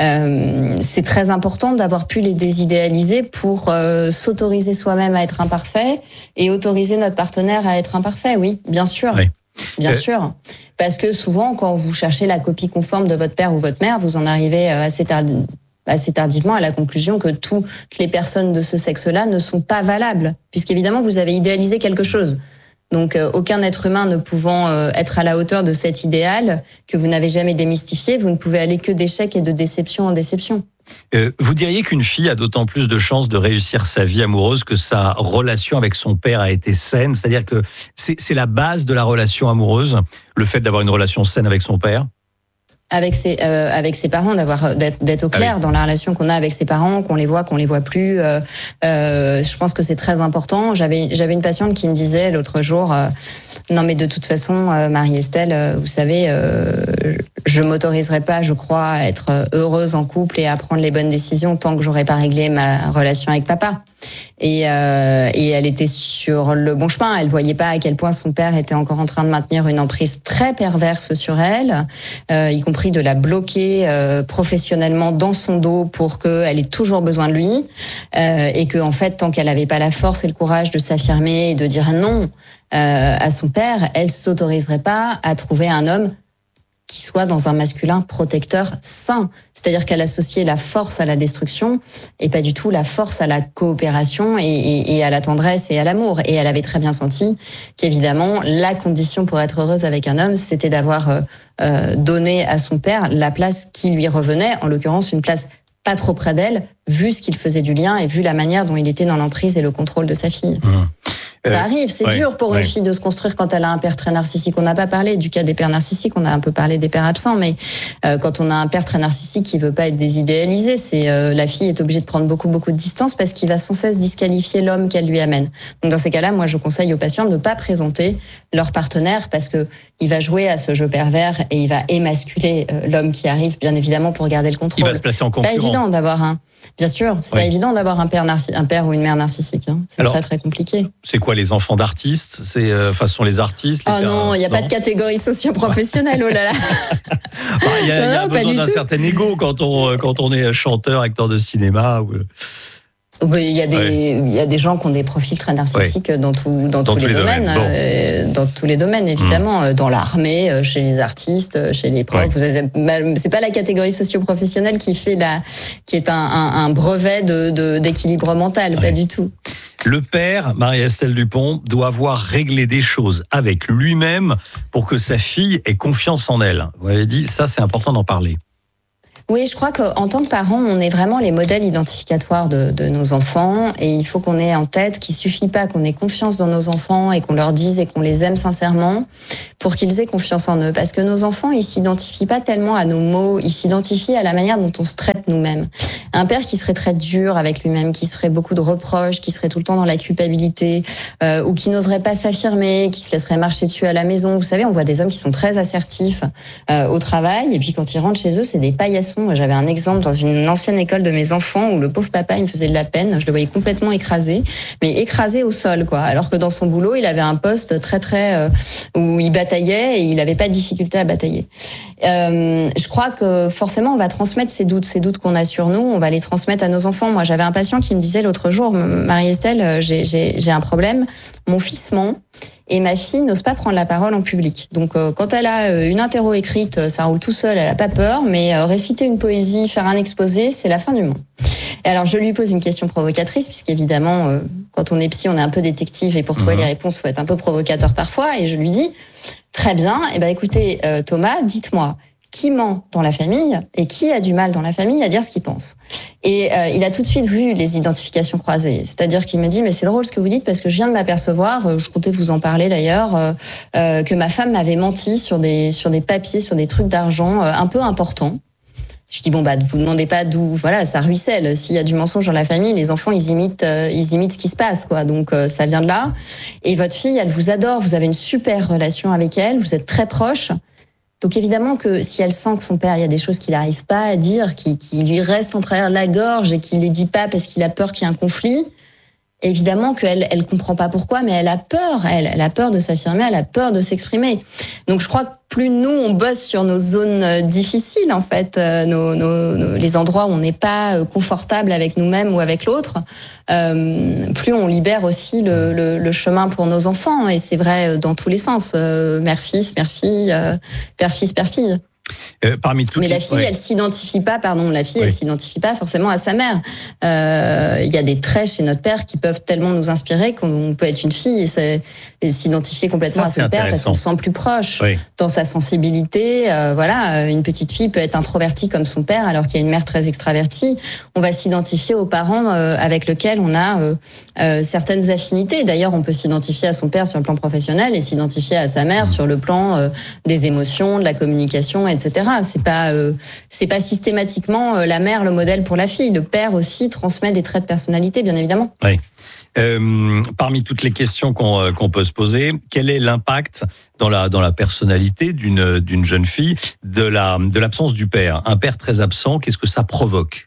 Euh, c'est très important d'avoir pu les désidéaliser pour euh, s'autoriser soi-même à être imparfait et autoriser notre partenaire à être imparfait, oui, bien sûr. Oui. Bien euh... sûr. Parce que souvent, quand vous cherchez la copie conforme de votre père ou votre mère, vous en arrivez assez tardivement. assez tardivement à la conclusion que toutes les personnes de ce sexe-là ne sont pas valables, puisqu'évidemment vous avez idéalisé quelque chose. Donc euh, aucun être humain ne pouvant euh, être à la hauteur de cet idéal que vous n'avez jamais démystifié, vous ne pouvez aller que d'échec et de déception en déception. Euh, vous diriez qu'une fille a d'autant plus de chances de réussir sa vie amoureuse que sa relation avec son père a été saine, c'est-à-dire que c'est, c'est la base de la relation amoureuse, le fait d'avoir une relation saine avec son père? Avec ses euh, avec ses parents, d'avoir d'être, d'être au clair ah oui. dans la relation qu'on a avec ses parents, qu'on les voit, qu'on les voit plus. Euh, euh, je pense que c'est très important. J'avais j'avais une patiente qui me disait l'autre jour, euh, non mais de toute façon, euh, Marie-Estelle, euh, vous savez, euh, je m'autoriserai pas, je crois, à être heureuse en couple et à prendre les bonnes décisions tant que j'aurai pas réglé ma relation avec papa. Et, euh, et elle était sur le bon chemin. Elle voyait pas à quel point son père était encore en train de maintenir une emprise très perverse sur elle, euh, y compris de la bloquer euh, professionnellement dans son dos pour qu'elle ait toujours besoin de lui, euh, et que en fait, tant qu'elle avait pas la force et le courage de s'affirmer et de dire non euh, à son père, elle s'autoriserait pas à trouver un homme qui soit dans un masculin protecteur sain. C'est-à-dire qu'elle associait la force à la destruction et pas du tout la force à la coopération et, et, et à la tendresse et à l'amour. Et elle avait très bien senti qu'évidemment, la condition pour être heureuse avec un homme, c'était d'avoir euh, euh, donné à son père la place qui lui revenait, en l'occurrence une place pas trop près d'elle, vu ce qu'il faisait du lien et vu la manière dont il était dans l'emprise et le contrôle de sa fille. Mmh. Ça euh, arrive, c'est ouais, dur pour ouais. une fille de se construire quand elle a un père très narcissique. On n'a pas parlé du cas des pères narcissiques, on a un peu parlé des pères absents, mais euh, quand on a un père très narcissique qui veut pas être désidéalisé, c'est euh, la fille est obligée de prendre beaucoup beaucoup de distance parce qu'il va sans cesse disqualifier l'homme qu'elle lui amène. Donc dans ces cas-là, moi je conseille aux patients de ne pas présenter leur partenaire parce que il va jouer à ce jeu pervers et il va émasculer euh, l'homme qui arrive, bien évidemment, pour garder le contrôle. Il va se placer en concurrent. C'est pas évident d'avoir un Bien sûr, c'est oui. pas évident d'avoir un père, narci- un père ou une mère narcissique. Hein. C'est Alors, très très compliqué. C'est quoi les enfants d'artistes? C'est euh, enfin, ce sont les artistes. Les oh pères, non, il n'y a non pas de catégorie socio-professionnelle. Oh là là. Il bah, y a, non, y a besoin d'un tout. certain ego quand on quand on est chanteur, acteur de cinéma. Ou... Il y a des, ouais. il y a des gens qui ont des profils très narcissiques ouais. dans, tout, dans, dans tous, tous les, les domaines, domaines. Bon. Euh, dans tous les domaines évidemment, mmh. dans l'armée, chez les artistes, chez les profs. Ouais. Vous avez, c'est pas la catégorie socio-professionnelle qui fait la, qui est un, un, un brevet de, de, d'équilibre mental, ouais. pas du tout. Le père, Marie-Estelle Dupont, doit avoir réglé des choses avec lui-même pour que sa fille ait confiance en elle. Vous avez dit, ça c'est important d'en parler. Oui, je crois qu'en tant que parents, on est vraiment les modèles identificatoires de, de nos enfants et il faut qu'on ait en tête qu'il suffit pas qu'on ait confiance dans nos enfants et qu'on leur dise et qu'on les aime sincèrement pour qu'ils aient confiance en eux. Parce que nos enfants, ils s'identifient pas tellement à nos mots, ils s'identifient à la manière dont on se traite nous-mêmes. Un père qui serait très dur avec lui-même, qui serait beaucoup de reproches, qui serait tout le temps dans la culpabilité euh, ou qui n'oserait pas s'affirmer, qui se laisserait marcher dessus à la maison. Vous savez, on voit des hommes qui sont très assertifs euh, au travail et puis quand ils rentrent chez eux, c'est des paillassons. J'avais un exemple dans une ancienne école de mes enfants où le pauvre papa, il me faisait de la peine. Je le voyais complètement écrasé, mais écrasé au sol, quoi. Alors que dans son boulot, il avait un poste très, très euh, où il bataillait et il n'avait pas de difficulté à batailler. Euh, je crois que forcément, on va transmettre ces doutes, ces doutes qu'on a sur nous, on va les transmettre à nos enfants. Moi, j'avais un patient qui me disait l'autre jour, Marie-Estelle, j'ai, j'ai, j'ai un problème. Mon fils ment. Et ma fille n'ose pas prendre la parole en public. Donc, euh, quand elle a une interro écrite, ça roule tout seul, elle a pas peur. Mais euh, réciter une poésie, faire un exposé, c'est la fin du monde. Et alors, je lui pose une question provocatrice, puisqu'évidemment, euh, quand on est psy, on est un peu détective, et pour trouver mmh. les réponses, faut être un peu provocateur parfois. Et je lui dis, très bien, eh ben, écoutez, euh, Thomas, dites-moi, qui ment dans la famille et qui a du mal dans la famille à dire ce qu'il pense. Et euh, il a tout de suite vu les identifications croisées. C'est-à-dire qu'il me dit, mais c'est drôle ce que vous dites parce que je viens de m'apercevoir, je comptais vous en parler d'ailleurs, euh, euh, que ma femme m'avait menti sur des, sur des papiers, sur des trucs d'argent euh, un peu importants. Je dis, bon, bah, vous demandez pas d'où, voilà, ça ruisselle. S'il y a du mensonge dans la famille, les enfants, ils imitent, euh, ils imitent ce qui se passe, quoi. Donc, euh, ça vient de là. Et votre fille, elle vous adore, vous avez une super relation avec elle, vous êtes très proches. Donc évidemment que si elle sent que son père, il y a des choses qu'il n'arrive pas à dire, qui, qui lui restent en travers de la gorge et qu'il les dit pas parce qu'il a peur qu'il y ait un conflit, évidemment qu'elle elle comprend pas pourquoi, mais elle a peur, elle, elle a peur de s'affirmer, elle a peur de s'exprimer. Donc je crois que plus nous on bosse sur nos zones difficiles en fait, euh, nos, nos, nos, les endroits où on n'est pas confortable avec nous-mêmes ou avec l'autre, euh, plus on libère aussi le, le, le chemin pour nos enfants. Et c'est vrai dans tous les sens, euh, mère-fils, mère-fille, euh, père-fils, père-fille. Euh, parmi toutes mais la les... fille, ouais. elle s'identifie pas, pardon, la fille, oui. elle s'identifie pas forcément à sa mère. Euh, il y a des traits chez notre père qui peuvent tellement nous inspirer qu'on peut être une fille et, et s'identifier complètement Ça, à son père parce qu'on se sent plus proche oui. dans sa sensibilité. Euh, voilà, une petite fille peut être introvertie comme son père alors qu'il y a une mère très extravertie. On va s'identifier aux parents euh, avec lesquels on a euh, euh, certaines affinités. D'ailleurs, on peut s'identifier à son père sur le plan professionnel et s'identifier à sa mère mmh. sur le plan euh, des émotions, de la communication, et cetera. C'est pas, euh, c'est pas systématiquement euh, la mère le modèle pour la fille. Le père aussi transmet des traits de personnalité, bien évidemment. Oui. Euh, parmi toutes les questions qu'on, euh, qu'on peut se poser, quel est l'impact dans la dans la personnalité d'une d'une jeune fille de la de l'absence du père? Un père très absent, qu'est-ce que ça provoque?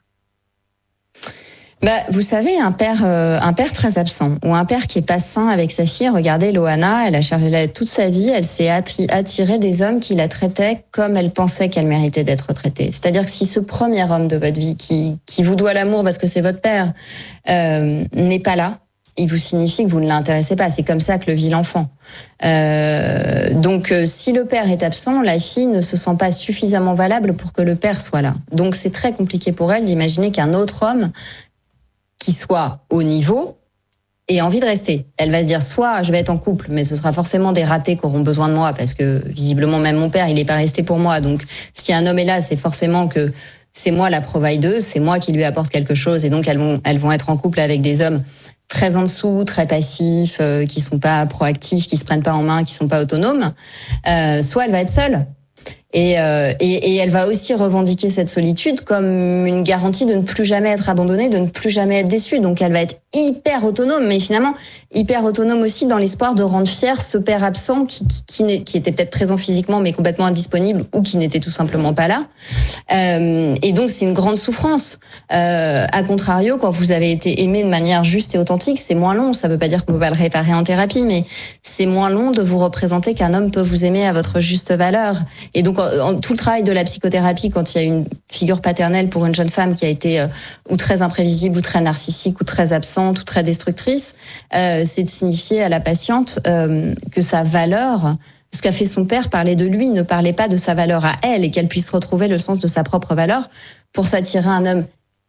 Bah, vous savez, un père, euh, un père très absent ou un père qui est pas sain avec sa fille. Regardez Loana, elle a cherché toute sa vie, elle s'est attirée des hommes qui la traitaient comme elle pensait qu'elle méritait d'être traitée. C'est-à-dire que si ce premier homme de votre vie qui qui vous doit l'amour parce que c'est votre père euh, n'est pas là, il vous signifie que vous ne l'intéressez pas. C'est comme ça que le vit l'enfant. Euh, donc, euh, si le père est absent, la fille ne se sent pas suffisamment valable pour que le père soit là. Donc, c'est très compliqué pour elle d'imaginer qu'un autre homme qui soit au niveau ait envie de rester. Elle va se dire, soit je vais être en couple, mais ce sera forcément des ratés qui auront besoin de moi, parce que visiblement même mon père, il n'est pas resté pour moi. Donc si un homme est là, c'est forcément que c'est moi la provideuse, c'est moi qui lui apporte quelque chose, et donc elles vont, elles vont être en couple avec des hommes très en dessous, très passifs, euh, qui sont pas proactifs, qui se prennent pas en main, qui sont pas autonomes. Euh, soit elle va être seule. Et, euh, et, et elle va aussi revendiquer cette solitude comme une garantie de ne plus jamais être abandonnée, de ne plus jamais être déçue. Donc elle va être hyper autonome, mais finalement hyper autonome aussi dans l'espoir de rendre fier ce père absent qui, qui, qui, qui était peut-être présent physiquement mais complètement indisponible, ou qui n'était tout simplement pas là. Euh, et donc c'est une grande souffrance. Euh, à contrario, quand vous avez été aimé de manière juste et authentique, c'est moins long. Ça veut pas dire qu'on peut pas le réparer en thérapie, mais c'est moins long de vous représenter qu'un homme peut vous aimer à votre juste valeur. Et donc quand, tout le travail de la psychothérapie, quand il y a une figure paternelle pour une jeune femme qui a été euh, ou très imprévisible, ou très narcissique, ou très absente, ou très destructrice, euh, c'est de signifier à la patiente euh, que sa valeur, ce qu'a fait son père, parlait de lui, ne parlait pas de sa valeur à elle, et qu'elle puisse retrouver le sens de sa propre valeur pour s'attirer un homme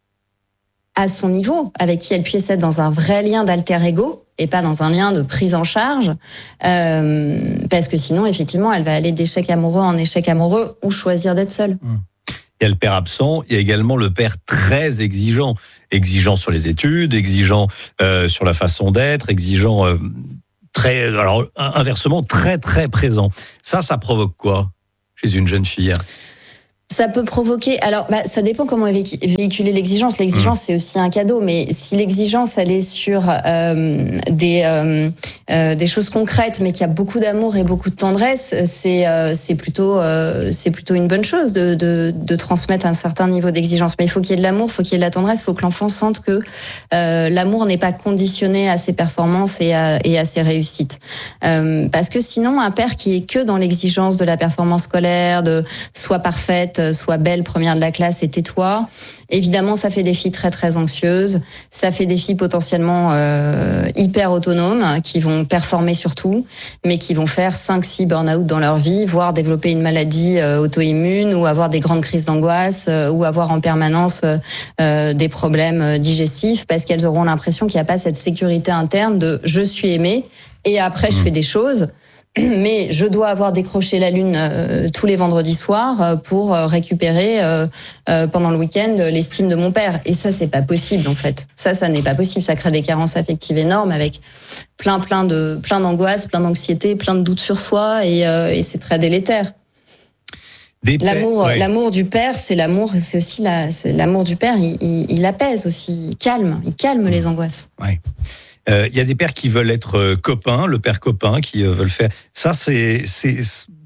à son niveau, avec qui elle puisse être dans un vrai lien d'alter ego, et pas dans un lien de prise en charge, euh, parce que sinon, effectivement, elle va aller d'échec amoureux en échec amoureux ou choisir d'être seule. Il y a le père absent, il y a également le père très exigeant. Exigeant sur les études, exigeant euh, sur la façon d'être, exigeant euh, très, alors inversement, très très présent. Ça, ça provoque quoi chez une jeune fille ? Ça peut provoquer. Alors, bah, ça dépend comment véhiculer l'exigence. L'exigence, mmh. c'est aussi un cadeau, mais si l'exigence elle est sur euh, des euh, euh, des choses concrètes, mais qu'il y a beaucoup d'amour et beaucoup de tendresse, c'est euh, c'est plutôt euh, c'est plutôt une bonne chose de de de transmettre un certain niveau d'exigence. Mais il faut qu'il y ait de l'amour, il faut qu'il y ait de la tendresse, il faut que l'enfant sente que euh, l'amour n'est pas conditionné à ses performances et à et à ses réussites. Euh, parce que sinon, un père qui est que dans l'exigence de la performance scolaire, de soit parfaite, soit belle, première de la classe et tais-toi. Évidemment, ça fait des filles très très anxieuses. Ça fait des filles potentiellement euh, hyper autonomes qui vont performer sur tout, mais qui vont faire cinq six burn-out dans leur vie, voire développer une maladie euh, auto-immune ou avoir des grandes crises d'angoisse euh, ou avoir en permanence euh, des problèmes digestifs parce qu'elles auront l'impression qu'il n'y a pas cette sécurité interne de je suis aimée et après je fais des choses. Mais je dois avoir décroché la lune euh, tous les vendredis soirs euh, pour euh, récupérer euh, euh, pendant le week-end l'estime de mon père. Et ça, c'est pas possible en fait. Ça, ça n'est pas possible. Ça crée des carences affectives énormes avec plein, plein de, plein d'angoisse, plein d'anxiété, plein de doutes sur soi, et, euh, et c'est très délétère. Des l'amour, ouais. l'amour du père, c'est l'amour, c'est aussi la, c'est l'amour du père. Il, il, il apaise aussi, il calme, il calme les angoisses. Ouais. Il euh, y a des pères qui veulent être euh, copains, le père copain qui euh, veulent faire. Ça, c'est, c'est,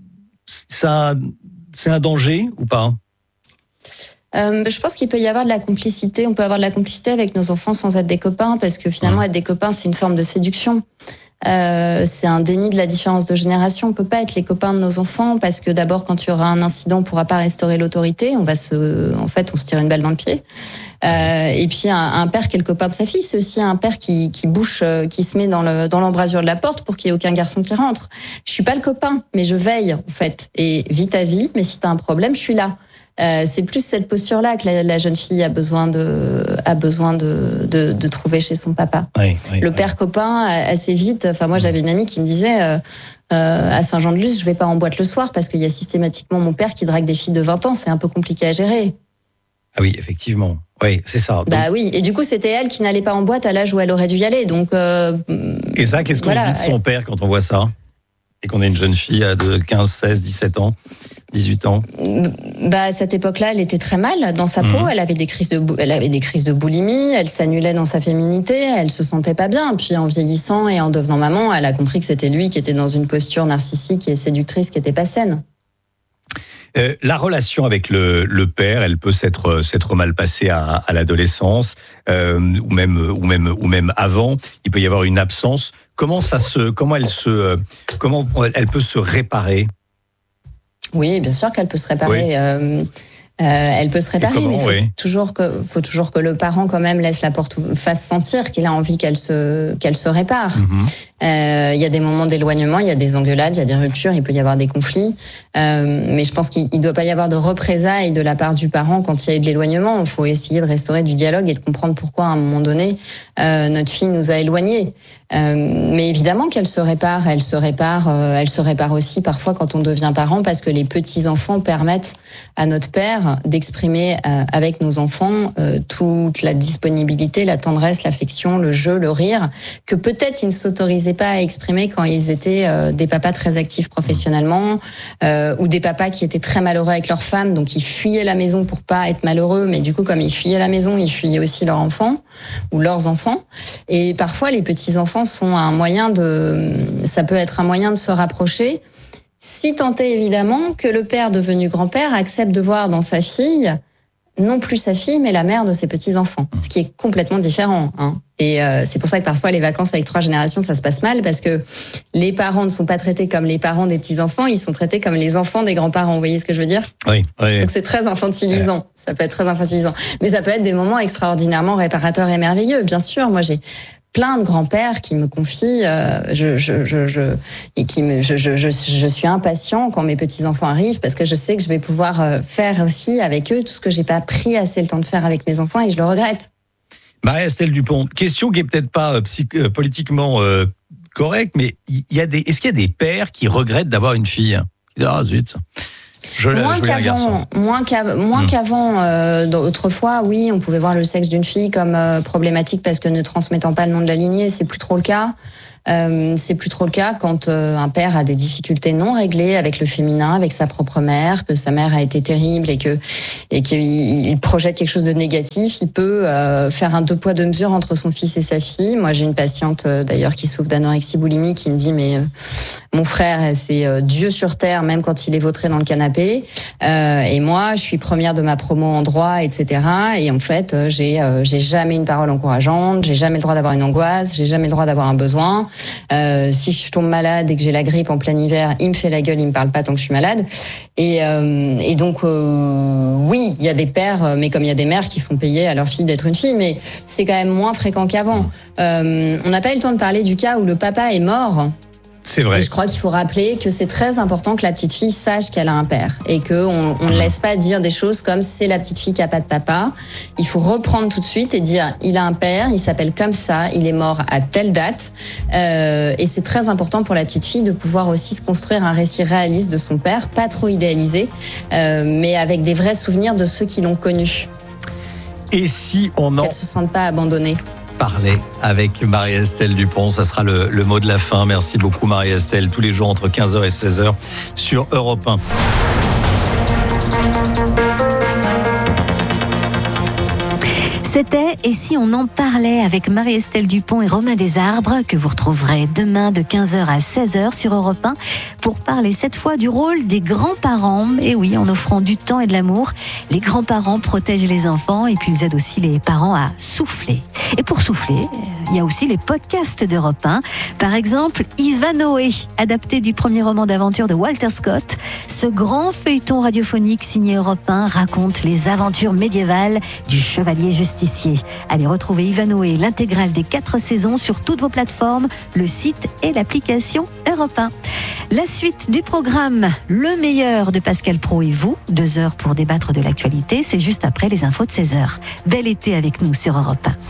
ça, c'est un danger ou pas ? Euh, je pense qu'il peut y avoir de la complicité. On peut avoir de la complicité avec nos enfants sans être des copains, parce que finalement, mmh. être des copains, c'est une forme de séduction. Euh, c'est un déni de la différence de génération. On peut pas être les copains de nos enfants parce que d'abord, quand il y aura un incident, on pourra pas restaurer l'autorité. On va se, en fait, on se tire une balle dans le pied. Euh, et puis un, un père qui est le copain de sa fille, c'est aussi un père qui, qui bouche, qui se met dans le, dans l'embrasure de la porte pour qu'il y ait aucun garçon qui rentre. Je suis pas le copain, mais je veille en fait. Et vis ta vie. Mais si t'as un problème, je suis là. Euh, c'est plus cette posture-là que la, la jeune fille a besoin de a besoin de de, de trouver chez son papa. Oui, oui, le père oui. copain assez vite. Enfin moi j'avais une amie qui me disait euh, euh, à Saint-Jean-de-Luz, je vais pas en boîte le soir parce qu'il y a systématiquement mon père qui drague des filles de vingt ans. C'est un peu compliqué à gérer. Ah oui, effectivement. Oui, c'est ça. Donc... Bah oui, et du coup c'était elle qui n'allait pas en boîte à l'âge où elle aurait dû y aller. Donc. Euh, et ça, qu'est-ce qu'on voilà. se dit de son père quand on voit ça et qu'on est une jeune fille de quinze, seize, dix-sept ans? dix-huit ans. Bah à cette époque-là, elle était très mal dans sa mmh. peau. Elle avait des crises de, elle avait des crises de boulimie. Elle s'annulait dans sa féminité. Elle se sentait pas bien. Puis en vieillissant et en devenant maman, elle a compris que c'était lui qui était dans une posture narcissique et séductrice qui était pas saine. Euh, la relation avec le, le père, elle peut s'être, s'être mal passée à, à l'adolescence, euh, ou même, ou même, ou même avant. Il peut y avoir une absence. Comment ça se, comment elle se, comment elle peut se réparer? Oui, bien sûr qu'elle peut se réparer. Oui. Euh, euh, elle peut se réparer, comment, mais il faut, oui. toujours que, faut toujours que le parent quand même laisse la porte, fasse sentir qu'il a envie qu'elle se, qu'elle se répare. Mm-hmm. Euh, il y a des moments d'éloignement, il y a des engueulades, il y a des ruptures, il peut y avoir des conflits. Euh, mais je pense qu'il ne doit pas y avoir de représailles de la part du parent quand il y a eu de l'éloignement. Il faut essayer de restaurer du dialogue et de comprendre pourquoi, à un moment donné, euh, notre fille nous a éloignés. Euh, mais évidemment qu'elle se répare, elle se répare, euh, elle se répare aussi parfois quand on devient parent, parce que les petits enfants permettent à notre père d'exprimer euh, avec nos enfants euh, toute la disponibilité, la tendresse, l'affection, le jeu, le rire, que peut-être ils ne s'autorisaient pas à exprimer quand ils étaient euh, des papas très actifs professionnellement, euh, ou des papas qui étaient très malheureux avec leurs femmes, donc ils fuyaient la maison pour pas être malheureux, mais du coup comme ils fuyaient la maison, ils fuyaient aussi leurs enfants ou leurs enfants. Et parfois les petits enfants sont un moyen de, ça peut être un moyen de se rapprocher, si tant est évidemment que le père devenu grand-père accepte de voir dans sa fille non plus sa fille, mais la mère de ses petits-enfants, ce qui est complètement différent. Hein. Et euh, c'est pour ça que parfois les vacances avec trois générations, ça se passe mal, parce que les parents ne sont pas traités comme les parents des petits-enfants, ils sont traités comme les enfants des grands-parents. Vous voyez ce que je veux dire ? Oui. oui. Donc c'est très infantilisant. Ouais. Ça peut être très infantilisant. Mais ça peut être des moments extraordinairement réparateurs et merveilleux. Bien sûr, moi j'ai plein de grands-pères qui me confient, euh, je, je, je, je, et qui me, je, je, je, je suis impatient quand mes petits-enfants arrivent, parce que je sais que je vais pouvoir faire aussi avec eux tout ce que j'ai pas pris assez le temps de faire avec mes enfants, et je le regrette. Marie-Estelle Dupont, question qui est peut-être pas euh, psych, euh, politiquement euh, correcte, mais il y a des, est-ce qu'il y a des pères qui regrettent d'avoir une fille ? Qui disent, ah zut. Je, moins, je qu'avant, moins qu'avant, moins mmh. qu'avant, euh, autrefois, oui, on pouvait voir le sexe d'une fille comme euh, problématique parce que ne transmettant pas le nom de la lignée, c'est plus trop le cas. Euh, c'est plus trop le cas quand euh, un père a des difficultés non réglées avec le féminin, avec sa propre mère, que sa mère a été terrible et que et qu'il il projette quelque chose de négatif. Il peut euh, faire un deux poids deux mesures entre son fils et sa fille. Moi, j'ai une patiente euh, d'ailleurs qui souffre d'anorexie boulimie qui me dit mais euh, mon frère, c'est euh, Dieu sur terre même quand il est vautré dans le canapé. Euh, et moi, je suis première de ma promo en droit, et cetera. Et en fait, euh, j'ai euh, j'ai jamais une parole encourageante, j'ai jamais le droit d'avoir une angoisse, j'ai jamais le droit d'avoir un besoin. Euh, si je tombe malade et que j'ai la grippe en plein hiver, il me fait la gueule, il me parle pas tant que je suis malade. Et, euh, et donc, euh, oui, il y a des pères, mais comme il y a des mères qui font payer à leur fille d'être une fille, mais c'est quand même moins fréquent qu'avant. Euh, on n'a pas eu le temps de parler du cas où le papa est mort. C'est vrai. Et je crois qu'il faut rappeler que c'est très important que la petite fille sache qu'elle a un père et qu'on on ne laisse pas dire des choses comme c'est la petite fille qui a pas de papa. Il faut reprendre tout de suite et dire il a un père, il s'appelle comme ça, il est mort à telle date. Euh, et c'est très important pour la petite fille de pouvoir aussi se construire un récit réaliste de son père, pas trop idéalisé, euh, mais avec des vrais souvenirs de ceux qui l'ont connu. Et si on en... Qu'elle se sente pas abandonnée. Parler avec Marie-Estelle Dupont, ça sera le, le mot de la fin. Merci beaucoup Marie-Estelle, tous les jours entre quinze heures et seize heures sur Europe un. C'était « Et si on en parlait » avec Marie-Estelle Dupont et Romain Desarbres, que vous retrouverez demain de quinze heures à seize heures sur Europe un, pour parler cette fois du rôle des grands-parents. Et oui, en offrant du temps et de l'amour, les grands-parents protègent les enfants et puis ils aident aussi les parents à souffler. Et pour souffler, il y a aussi les podcasts d'Europe un. Par exemple, Ivanhoé, adapté du premier roman d'aventure de Walter Scott. Ce grand feuilleton radiophonique signé Europe un raconte les aventures médiévales du chevalier justicier. Allez retrouver Ivanhoé, l'intégrale des quatre saisons sur toutes vos plateformes, le site et l'application Europe un. La suite du programme, le meilleur de Pascal Praud et vous, deux heures pour débattre de l'actualité, c'est juste après les infos de seize heures. Bel été avec nous sur Europe un.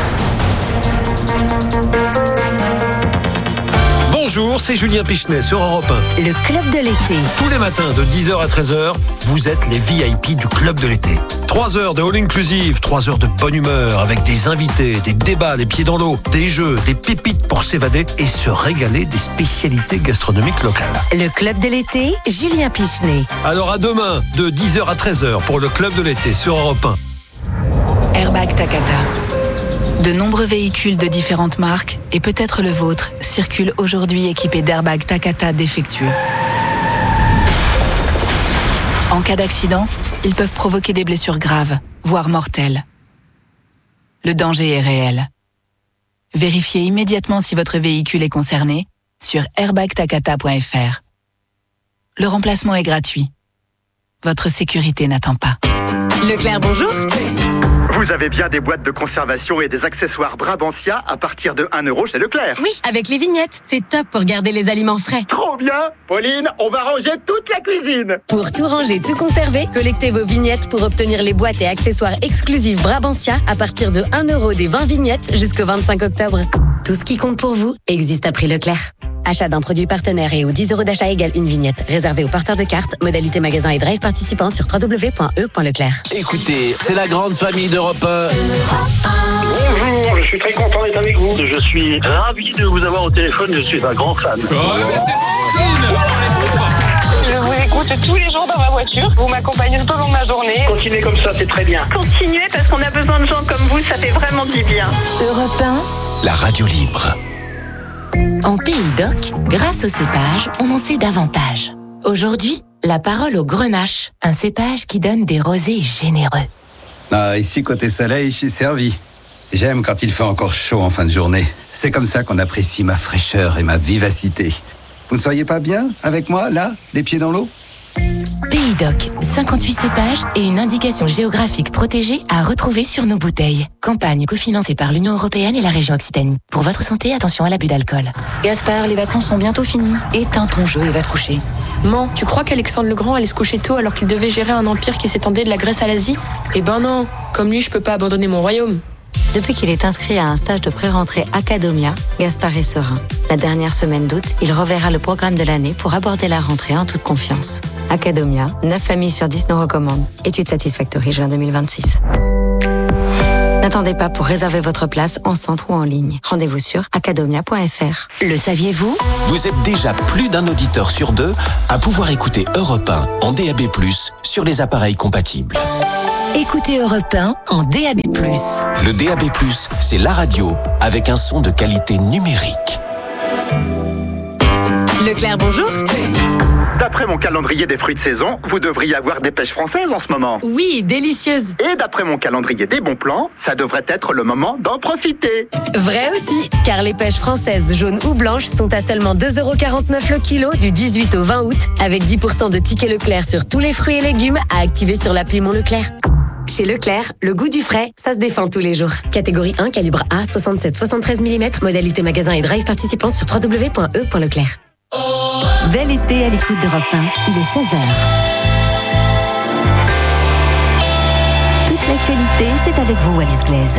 Bonjour, c'est Julien Pichenet sur Europe un. Le Club de l'été. Tous les matins de dix heures à treize heures, vous êtes les V I P du Club de l'été. trois heures de all inclusive, trois heures de bonne humeur avec des invités, des débats les pieds dans l'eau, des jeux, des pépites pour s'évader et se régaler des spécialités gastronomiques locales. Le Club de l'été, Julien Pichenet. Alors à demain de dix heures à treize heures pour le Club de l'été sur Europe un. Airbag Takata. De nombreux véhicules de différentes marques, et peut-être le vôtre, circulent aujourd'hui équipés d'airbags Takata défectueux. En cas d'accident, ils peuvent provoquer des blessures graves, voire mortelles. Le danger est réel. Vérifiez immédiatement si votre véhicule est concerné sur airbag takata point f r. Le remplacement est gratuit. Votre sécurité n'attend pas. Leclerc, bonjour. Vous avez bien des boîtes de conservation et des accessoires Brabantia à partir de un euro chez Leclerc. Oui, avec les vignettes. C'est top pour garder les aliments frais. Trop bien. Pauline, on va ranger toute la cuisine. Pour tout ranger, tout conserver, collectez vos vignettes pour obtenir les boîtes et accessoires exclusifs Brabantia à partir de un euro des vingt vignettes jusqu'au vingt-cinq octobre. Tout ce qui compte pour vous existe à prix Leclerc. Achat d'un produit partenaire et aux dix euros d'achat égale une vignette. Réservé aux porteurs de cartes. Modalité magasin et drive participants sur w w w point e point leclerc. Écoutez, c'est la grande famille d'Europe un. Bonjour, je suis très content d'être avec vous. Je suis ravi de vous avoir au téléphone. Je suis un grand fan. Oh, mais c'est je vous écoute tous les jours dans ma voiture. Vous m'accompagnez tout au long de ma journée. Continuez comme ça, c'est très bien. Continuez parce qu'on a besoin de gens comme vous. Ça fait vraiment du bien. Europe un. La radio libre. En Pays d'Oc, grâce au cépage, on en sait davantage. Aujourd'hui, la parole au grenache, un cépage qui donne des rosés généreux. Ah, ici, côté soleil, je suis servi. J'aime quand il fait encore chaud en fin de journée. C'est comme ça qu'on apprécie ma fraîcheur et ma vivacité. Vous ne seriez pas bien avec moi, là, les pieds dans l'eau ? Pays Doc, cinquante-huit cépages et une indication géographique protégée à retrouver sur nos bouteilles. Campagne cofinancée par l'Union européenne et la région Occitanie. Pour votre santé, attention à l'abus d'alcool. Gaspard, les vacances sont bientôt finies. Éteins ton jeu et va te coucher. Man, tu crois qu'Alexandre le Grand allait se coucher tôt alors qu'il devait gérer un empire qui s'étendait de la Grèce à l'Asie ? Eh ben non, comme lui, je peux pas abandonner mon royaume. Depuis qu'il est inscrit à un stage de pré-rentrée Academia, Gaspard est serein. La dernière semaine d'août, il reverra le programme de l'année pour aborder la rentrée en toute confiance. Academia, neuf familles sur dix nous recommandent. Étude Satisfactory juin deux mille vingt-six. N'attendez pas pour réserver votre place en centre ou en ligne. Rendez-vous sur academia point f r. Le saviez-vous ? Vous êtes déjà plus d'un auditeur sur deux à pouvoir écouter Europe un en D A B plus, sur les appareils compatibles. Écoutez Europe un en D A B plus. Le D A B plus, c'est la radio avec un son de qualité numérique. Leclerc, bonjour. D'après mon calendrier des fruits de saison, vous devriez avoir des pêches françaises en ce moment. Oui, délicieuses. Et d'après mon calendrier des bons plans, ça devrait être le moment d'en profiter. Vrai aussi, car les pêches françaises jaunes ou blanches sont à seulement deux euros quarante-neuf le kilo du dix-huit au vingt août, avec dix pour cent de tickets Leclerc sur tous les fruits et légumes à activer sur l'appli Mon Leclerc. Chez Leclerc, le goût du frais, ça se défend tous les jours. Catégorie un, calibre A, soixante-sept soixante-treize millimètres, modalité magasin et drive participant sur w w w point e point leclerc. Bel été à l'écoute d'Europe un, il est seize heures. Toute l'actualité, c'est avec vous, Alice Glaise.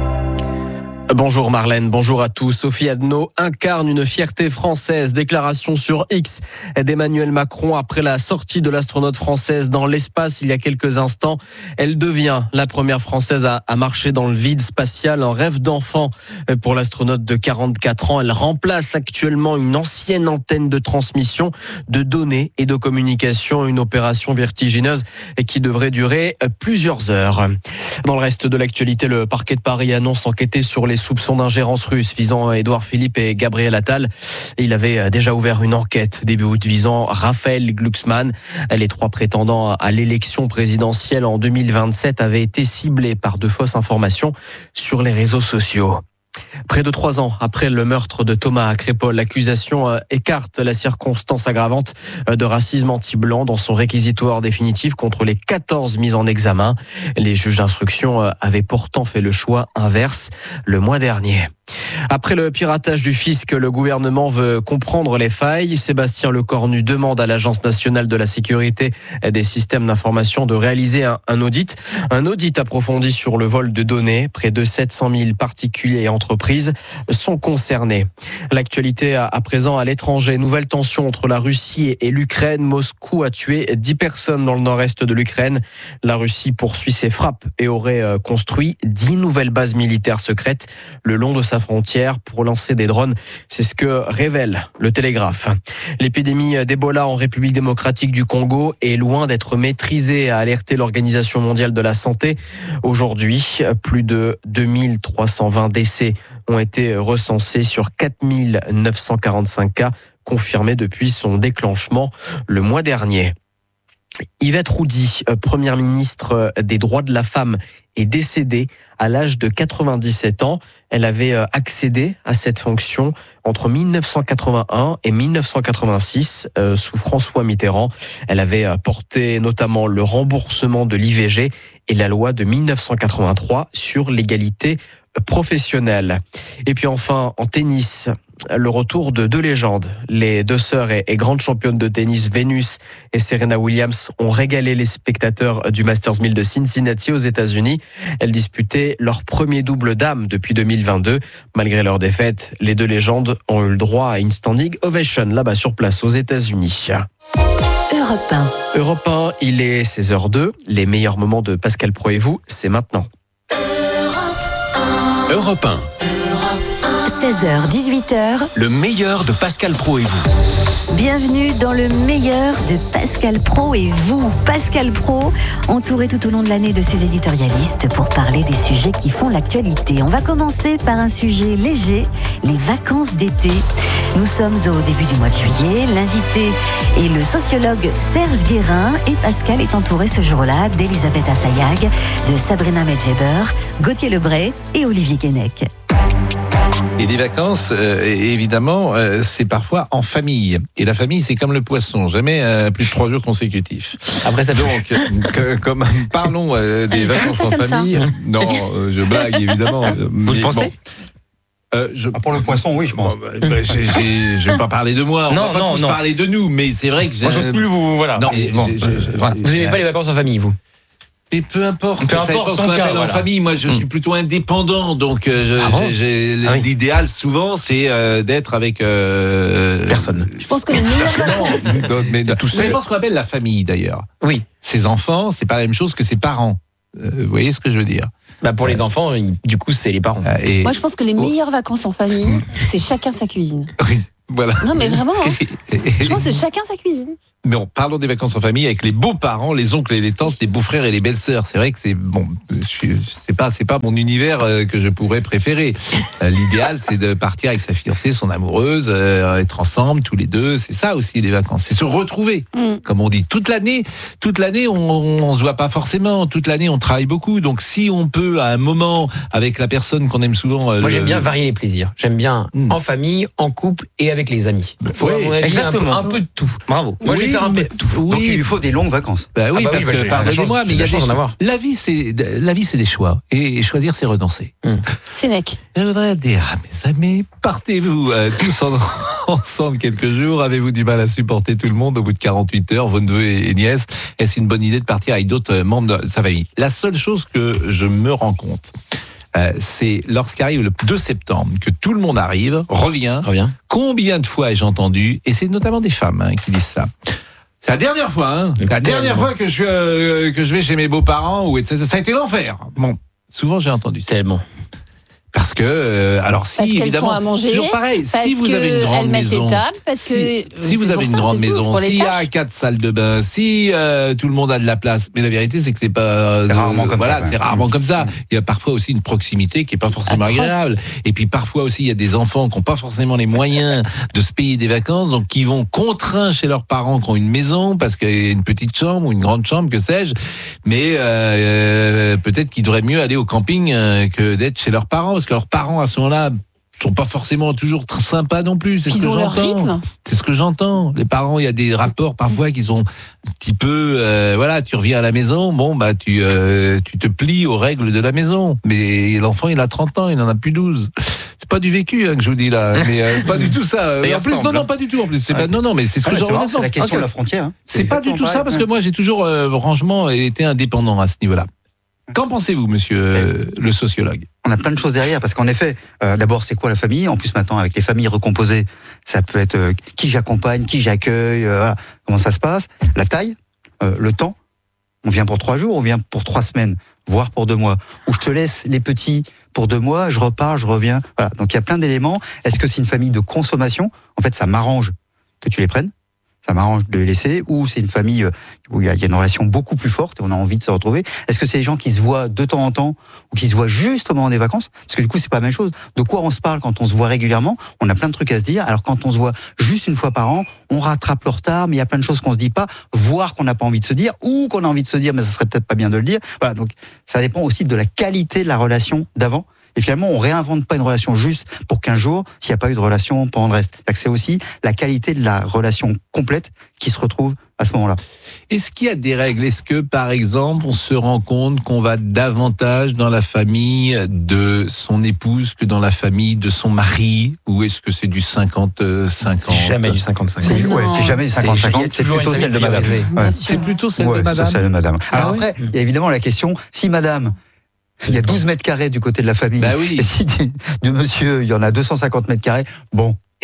Bonjour Marlène, bonjour à tous. Sophie Adno incarne une fierté française. Déclaration sur X d'Emmanuel Macron après la sortie de l'astronaute française dans l'espace il y a quelques instants. Elle devient la première française à, à marcher dans le vide spatial, un rêve d'enfant pour l'astronaute de quarante-quatre ans. Elle remplace actuellement une ancienne antenne de transmission de données et de communication, une opération vertigineuse et qui devrait durer plusieurs heures. Dans le reste de l'actualité, le parquet de Paris annonce enquêter sur les soupçons d'ingérence russe visant Édouard Philippe et Gabriel Attal. Il avait déjà ouvert une enquête début août visant Raphaël Glucksmann. Les trois prétendants à l'élection présidentielle en deux mille vingt-sept avaient été ciblés par de fausses informations sur les réseaux sociaux. Près de trois ans après le meurtre de Thomas Crépol, l'accusation écarte la circonstance aggravante de racisme anti-blanc dans son réquisitoire définitif contre les quatorze mises en examen. Les juges d'instruction avaient pourtant fait le choix inverse le mois dernier. Après le piratage du fisc, le gouvernement veut comprendre les failles. Sébastien Lecornu demande à l'Agence nationale de la sécurité des systèmes d'information de réaliser un, un audit. Un audit approfondi sur le vol de données. Près de sept cent mille particuliers et entreprises sont concernés. L'actualité à, à présent à l'étranger. Nouvelle tension entre la Russie et l'Ukraine. Moscou a tué dix personnes dans le nord-est de l'Ukraine. La Russie poursuit ses frappes et aurait construit dix nouvelles bases militaires secrètes le long de sa frontière pour lancer des drones. C'est ce que révèle le Télégraphe. L'épidémie d'Ebola en République démocratique du Congo est loin d'être maîtrisée, a alerté l'Organisation mondiale de la santé. Aujourd'hui, plus de deux mille trois cent vingt décès ont été recensés sur quatre mille neuf cent quarante-cinq cas confirmés depuis son déclenchement le mois dernier. Yvette Roudy, première ministre des droits de la femme, est décédée à l'âge de quatre-vingt-dix-sept ans. Elle avait accédé à cette fonction entre mille neuf cent quatre-vingt-un et mille neuf cent quatre-vingt-six euh, sous François Mitterrand. Elle avait porté notamment le remboursement de l'I V G et la loi de mille neuf cent quatre-vingt-trois sur l'égalité professionnelle. Et puis enfin, en tennis, le retour de deux légendes. Les deux sœurs et, et grandes championnes de tennis, Venus et Serena Williams, ont régalé les spectateurs du Masters mille de Cincinnati aux États-Unis. Elles disputaient leur premier double dames depuis deux mille vingt-deux. Malgré leur défaite, les deux légendes ont eu le droit à une standing ovation là-bas sur place aux États-Unis. Europe un. Europe un, il est seize heures deux. Les meilleurs moments de Pascal Pro et vous, c'est maintenant. Europe un. seize heures dix-huit heures. Le meilleur de Pascal Praud et vous. Bienvenue dans le meilleur de Pascal Praud et vous. Pascal Praud, entouré tout au long de l'année de ses éditorialistes pour parler des sujets qui font l'actualité. On va commencer par un sujet léger, les vacances d'été. Nous sommes au début du mois de juillet. L'invité est le sociologue Serge Guérin et Pascal est entouré ce jour-là d'Elisabeth Assayag, de Sabrina Medjeber, Gauthier Lebray et Olivier Guénec. Et les vacances, euh, évidemment, euh, c'est parfois en famille. Et la famille, c'est comme le poisson, jamais euh, plus de trois jours consécutifs. Après, ça donc, que, comme parlons euh, des vacances en famille. Ça. Non, euh, je blague évidemment. Vous le pensez? Bon. Euh, je... ah, pour le poisson, oui, je pense. Bon, bah, j'ai, j'ai, je vais pas parler de moi, on non, va pas non, tous non. parler de nous, mais c'est vrai que j'ai... Moi, j'ose plus vous, voilà. Non, mais bon, j'ai, j'ai, j'ai, voilà. Vous n'aimez pas les vacances en famille, vous? Mais peu importe, peu importe son cas, en voilà. famille. Moi, je suis plutôt indépendant, donc euh, je, ah bon j'ai, j'ai, ah oui. l'idéal souvent, c'est euh, d'être avec euh, personne. Je pense que les meilleures vacances. Non, mais tout seul. Je pense qu'on appelle la famille d'ailleurs. Oui. Ses enfants, c'est pas la même chose que ses parents. Euh, vous voyez ce que je veux dire? Bah pour les enfants, du coup, c'est les parents. Et... Moi, je pense que les meilleures vacances en famille, c'est chacun sa cuisine. Oui, voilà. Non, mais vraiment. Hein. Qui... Je pense que c'est chacun sa cuisine. Non, parlons des vacances en famille avec les beaux-parents, les oncles et les tantes, les beaux-frères et les belles-sœurs. C'est vrai que c'est bon, je suis, c'est pas, c'est pas mon univers euh, que je pourrais préférer. Euh, l'idéal, c'est de partir avec sa fiancée, son amoureuse, euh, être ensemble tous les deux. C'est ça aussi les vacances, c'est se retrouver, mm. comme on dit. Toute l'année, toute l'année, on, on se voit pas forcément. Toute l'année, on travaille beaucoup. Donc, si on peut à un moment avec la personne qu'on aime souvent, euh, moi le... j'aime bien varier les plaisirs. J'aime bien mm. en famille, en couple et avec les amis. Faut oui, avis, exactement. Un peu, un peu de tout. Bravo. Moi, oui, je vais faire un peu de tout. Oui. Donc il lui faut des longues vacances. Bah oui, ah bah parce oui, bah que pardonnez-moi, mais il y a des la vie, c'est la vie, c'est des choix et choisir, c'est renoncer. Mmh. Sénèque. Je voudrais dire à mes amis, partez-vous euh, tous en, ensemble quelques jours. Avez-vous du mal à supporter tout le monde au bout de quarante-huit heures, vos neveux et, et nièces? Est-ce une bonne idée de partir avec d'autres membres de sa famille? La seule chose que je me rends compte, Euh, c'est lorsqu'arrive le deux septembre que tout le monde arrive, revient. revient. Combien de fois ai-je entendu, et c'est notamment des femmes hein, qui disent ça. C'est la dernière fois, hein, la dernière fois que je euh, que je vais chez mes beaux-parents ou et cetera. Ça a été l'enfer. Bon, souvent j'ai entendu ça. Tellement. Parce que, euh, alors si parce évidemment, font à manger, toujours pareil, parce si vous avez une grande maison, tables, parce que si, si vous avez une ça, grande tout, maison, s'il y a quatre salles de bain, si euh, tout le monde a de la place, mais la vérité c'est que c'est pas, c'est euh, rarement comme voilà, ça. c'est rarement comme ça. Il y a parfois aussi une proximité qui est pas forcément atroce. agréable. Et puis parfois aussi il y a des enfants qui ont pas forcément les moyens de se payer des vacances, donc qui vont contraints chez leurs parents qui ont une maison parce qu'il y a une petite chambre ou une grande chambre, que sais-je. Mais euh, peut-être qu'ils devraient mieux aller au camping euh, que d'être chez leurs parents, parce que leurs parents à ce moment-là sont pas forcément toujours très sympas non plus. C'est Ils ce que ont leur j'entends. rythme. C'est ce que j'entends. Les parents, il y a des rapports parfois qui sont un petit peu, euh, voilà, tu reviens à la maison, bon bah tu euh, tu te plies aux règles de la maison. Mais l'enfant, il a trente ans, il en a plus douze. C'est pas du vécu hein, que je vous dis là, mais euh, pas du tout ça. ça en plus, non, non, pas du tout. En plus, c'est pas, non, non, mais c'est ce que ah, je c'est, c'est la question okay. de la frontière. Hein. C'est, c'est pas du tout pareil, ça parce ouais. que moi, j'ai toujours euh, franchement été indépendant à ce niveau-là. Qu'en pensez-vous, monsieur euh, le sociologue? On a plein de choses derrière, parce qu'en effet, euh, d'abord, c'est quoi la famille? En plus, maintenant, avec les familles recomposées, ça peut être euh, qui j'accompagne, qui j'accueille, euh, voilà, comment ça se passe, la taille, euh, le temps. On vient pour trois jours, on vient pour trois semaines, voire pour deux mois. Ou je te laisse les petits pour deux mois, je repars, je reviens. Voilà. Donc il y a plein d'éléments. Est-ce que c'est une famille de consommation? En fait, ça m'arrange que tu les prennes. Ça m'arrange de les laisser, ou c'est une famille où il y a une relation beaucoup plus forte et on a envie de se retrouver. Est-ce que c'est des gens qui se voient de temps en temps ou qui se voient juste au moment des vacances? Parce que du coup, c'est pas la même chose. De quoi on se parle quand on se voit régulièrement? On a plein de trucs à se dire. Alors quand on se voit juste une fois par an, on rattrape le retard, mais il y a plein de choses qu'on se dit pas, voire qu'on n'a pas envie de se dire, ou qu'on a envie de se dire, mais ça serait peut-être pas bien de le dire. Voilà. Donc ça dépend aussi de la qualité de la relation d'avant. Et finalement, on réinvente pas une relation juste pour quinze jours s'il n'y a pas eu de relation pendant le reste. C'est aussi la qualité de la relation complète qui se retrouve à ce moment-là. Est-ce qu'il y a des règles? Est-ce que, par exemple, on se rend compte qu'on va davantage dans la famille de son épouse que dans la famille de son mari? Ou est-ce que c'est du cinquante cinquante? C'est jamais du cinquante cinquante. C'est, ouais, c'est jamais du cinquante cinquante, c'est, c'est plutôt celle de madame. Ouais. C'est plutôt celle ouais, de madame. C'est celle de madame. Alors ah, après, oui. il y a évidemment la question, si madame... Il y a douze mètres carrés du côté de la famille. Bah oui. Et si du, de monsieur, il y en a deux cent cinquante mètres carrés, bon.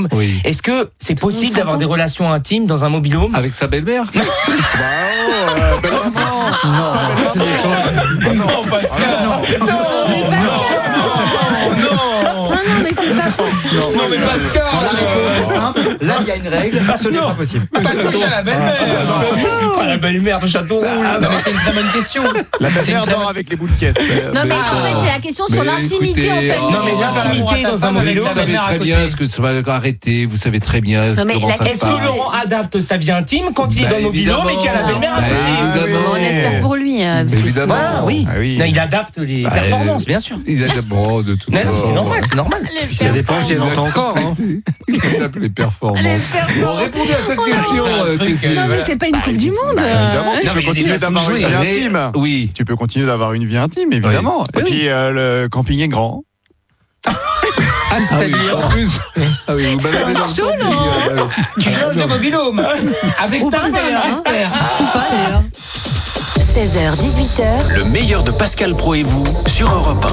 mobilhome. Oui. Est-ce que c'est possible d'avoir des relations intimes dans un mobilhome avec sa belle-mère? Bah, oh, euh, belle maman. Non, non, ça c'est des choses. Non, Pascal. Ah, non, non, non, non, non, non, Non, non, mais c'est Non, mais Pascal. La réponse est simple. Là, il y a une règle. Ce n'est pas possible. Pas toucher à la belle-mère. Pas la belle-mère de Château Rouge. Non, mais c'est une très bonne question. La C'est belle-mère une très dort avec les boules de caisse. Non, mais en fait, c'est la question sur Mais l'intimité écoutez, en fait. Non, mais l'intimité dans un mobile Vous home. savez très bien ce que ça va arrêter, vous savez très bien Non, mais comment la ça se Est-ce passe. que Laurent adapte sa vie intime quand il est Bah, dans le mobile home et qu'il y a la belle-mère à Bah, côté? évidemment. On espère pour lui. euh, parce que Évidemment. Voilà, oui. Ah oui. Non, il adapte les Bah, performances, euh, bien sûr. Il a bon, de tout. Non, non, c'est normal, c'est normal. Puis ça dépend si elle entend encore. Hein. Il adapte les performances. Bon, répondez à cette question. euh, Christine. Non, mais c'est pas une Coupe du Monde. euh. Évidemment, tu Non, peux mais continuer les d'avoir une vie Ré- intime. Oui. Tu peux continuer d'avoir une vie intime, évidemment. Et puis, euh, le camping est grand. Ah, Ah oui, c'est-à-dire. en plus. Ah oui, vous baladez dans le chaud, camping, euh, Tu changes de mobile home. Avec ta femme, j'espère. Ou pas d'ailleurs. seize heures dix-huit heures. Le meilleur de Pascal Pro et vous sur Europe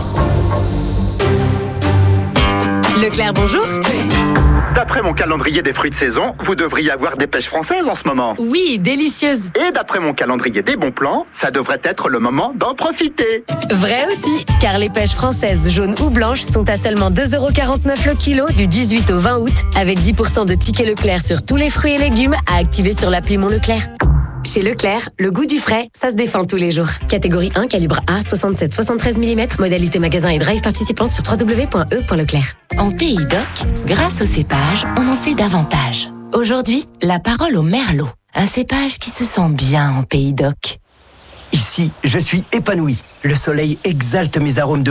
un. Leclerc, bonjour. D'après mon calendrier des fruits de saison, vous devriez avoir des pêches françaises en ce moment. Oui, délicieuse. Et d'après mon calendrier des bons plans, ça devrait être le moment d'en profiter. Vrai aussi, car les pêches françaises jaunes ou blanches sont à seulement deux euros quarante-neuf le kilo du dix-huit au vingt août, avec dix pour cent de tickets Leclerc sur tous les fruits et légumes à activer sur l'appli Mon Leclerc. Chez Leclerc, le goût du frais, ça se défend tous les jours. Catégorie un, calibre A, soixante-sept soixante-treize millimètres, modalité magasin et drive participant sur w w w point e point leclerc. En Pays d'Oc, grâce au cépage, on en sait davantage. Aujourd'hui, la parole au merlot. Un cépage qui se sent bien en Pays d'Oc. Ici, je suis épanoui. Le soleil exalte mes arômes de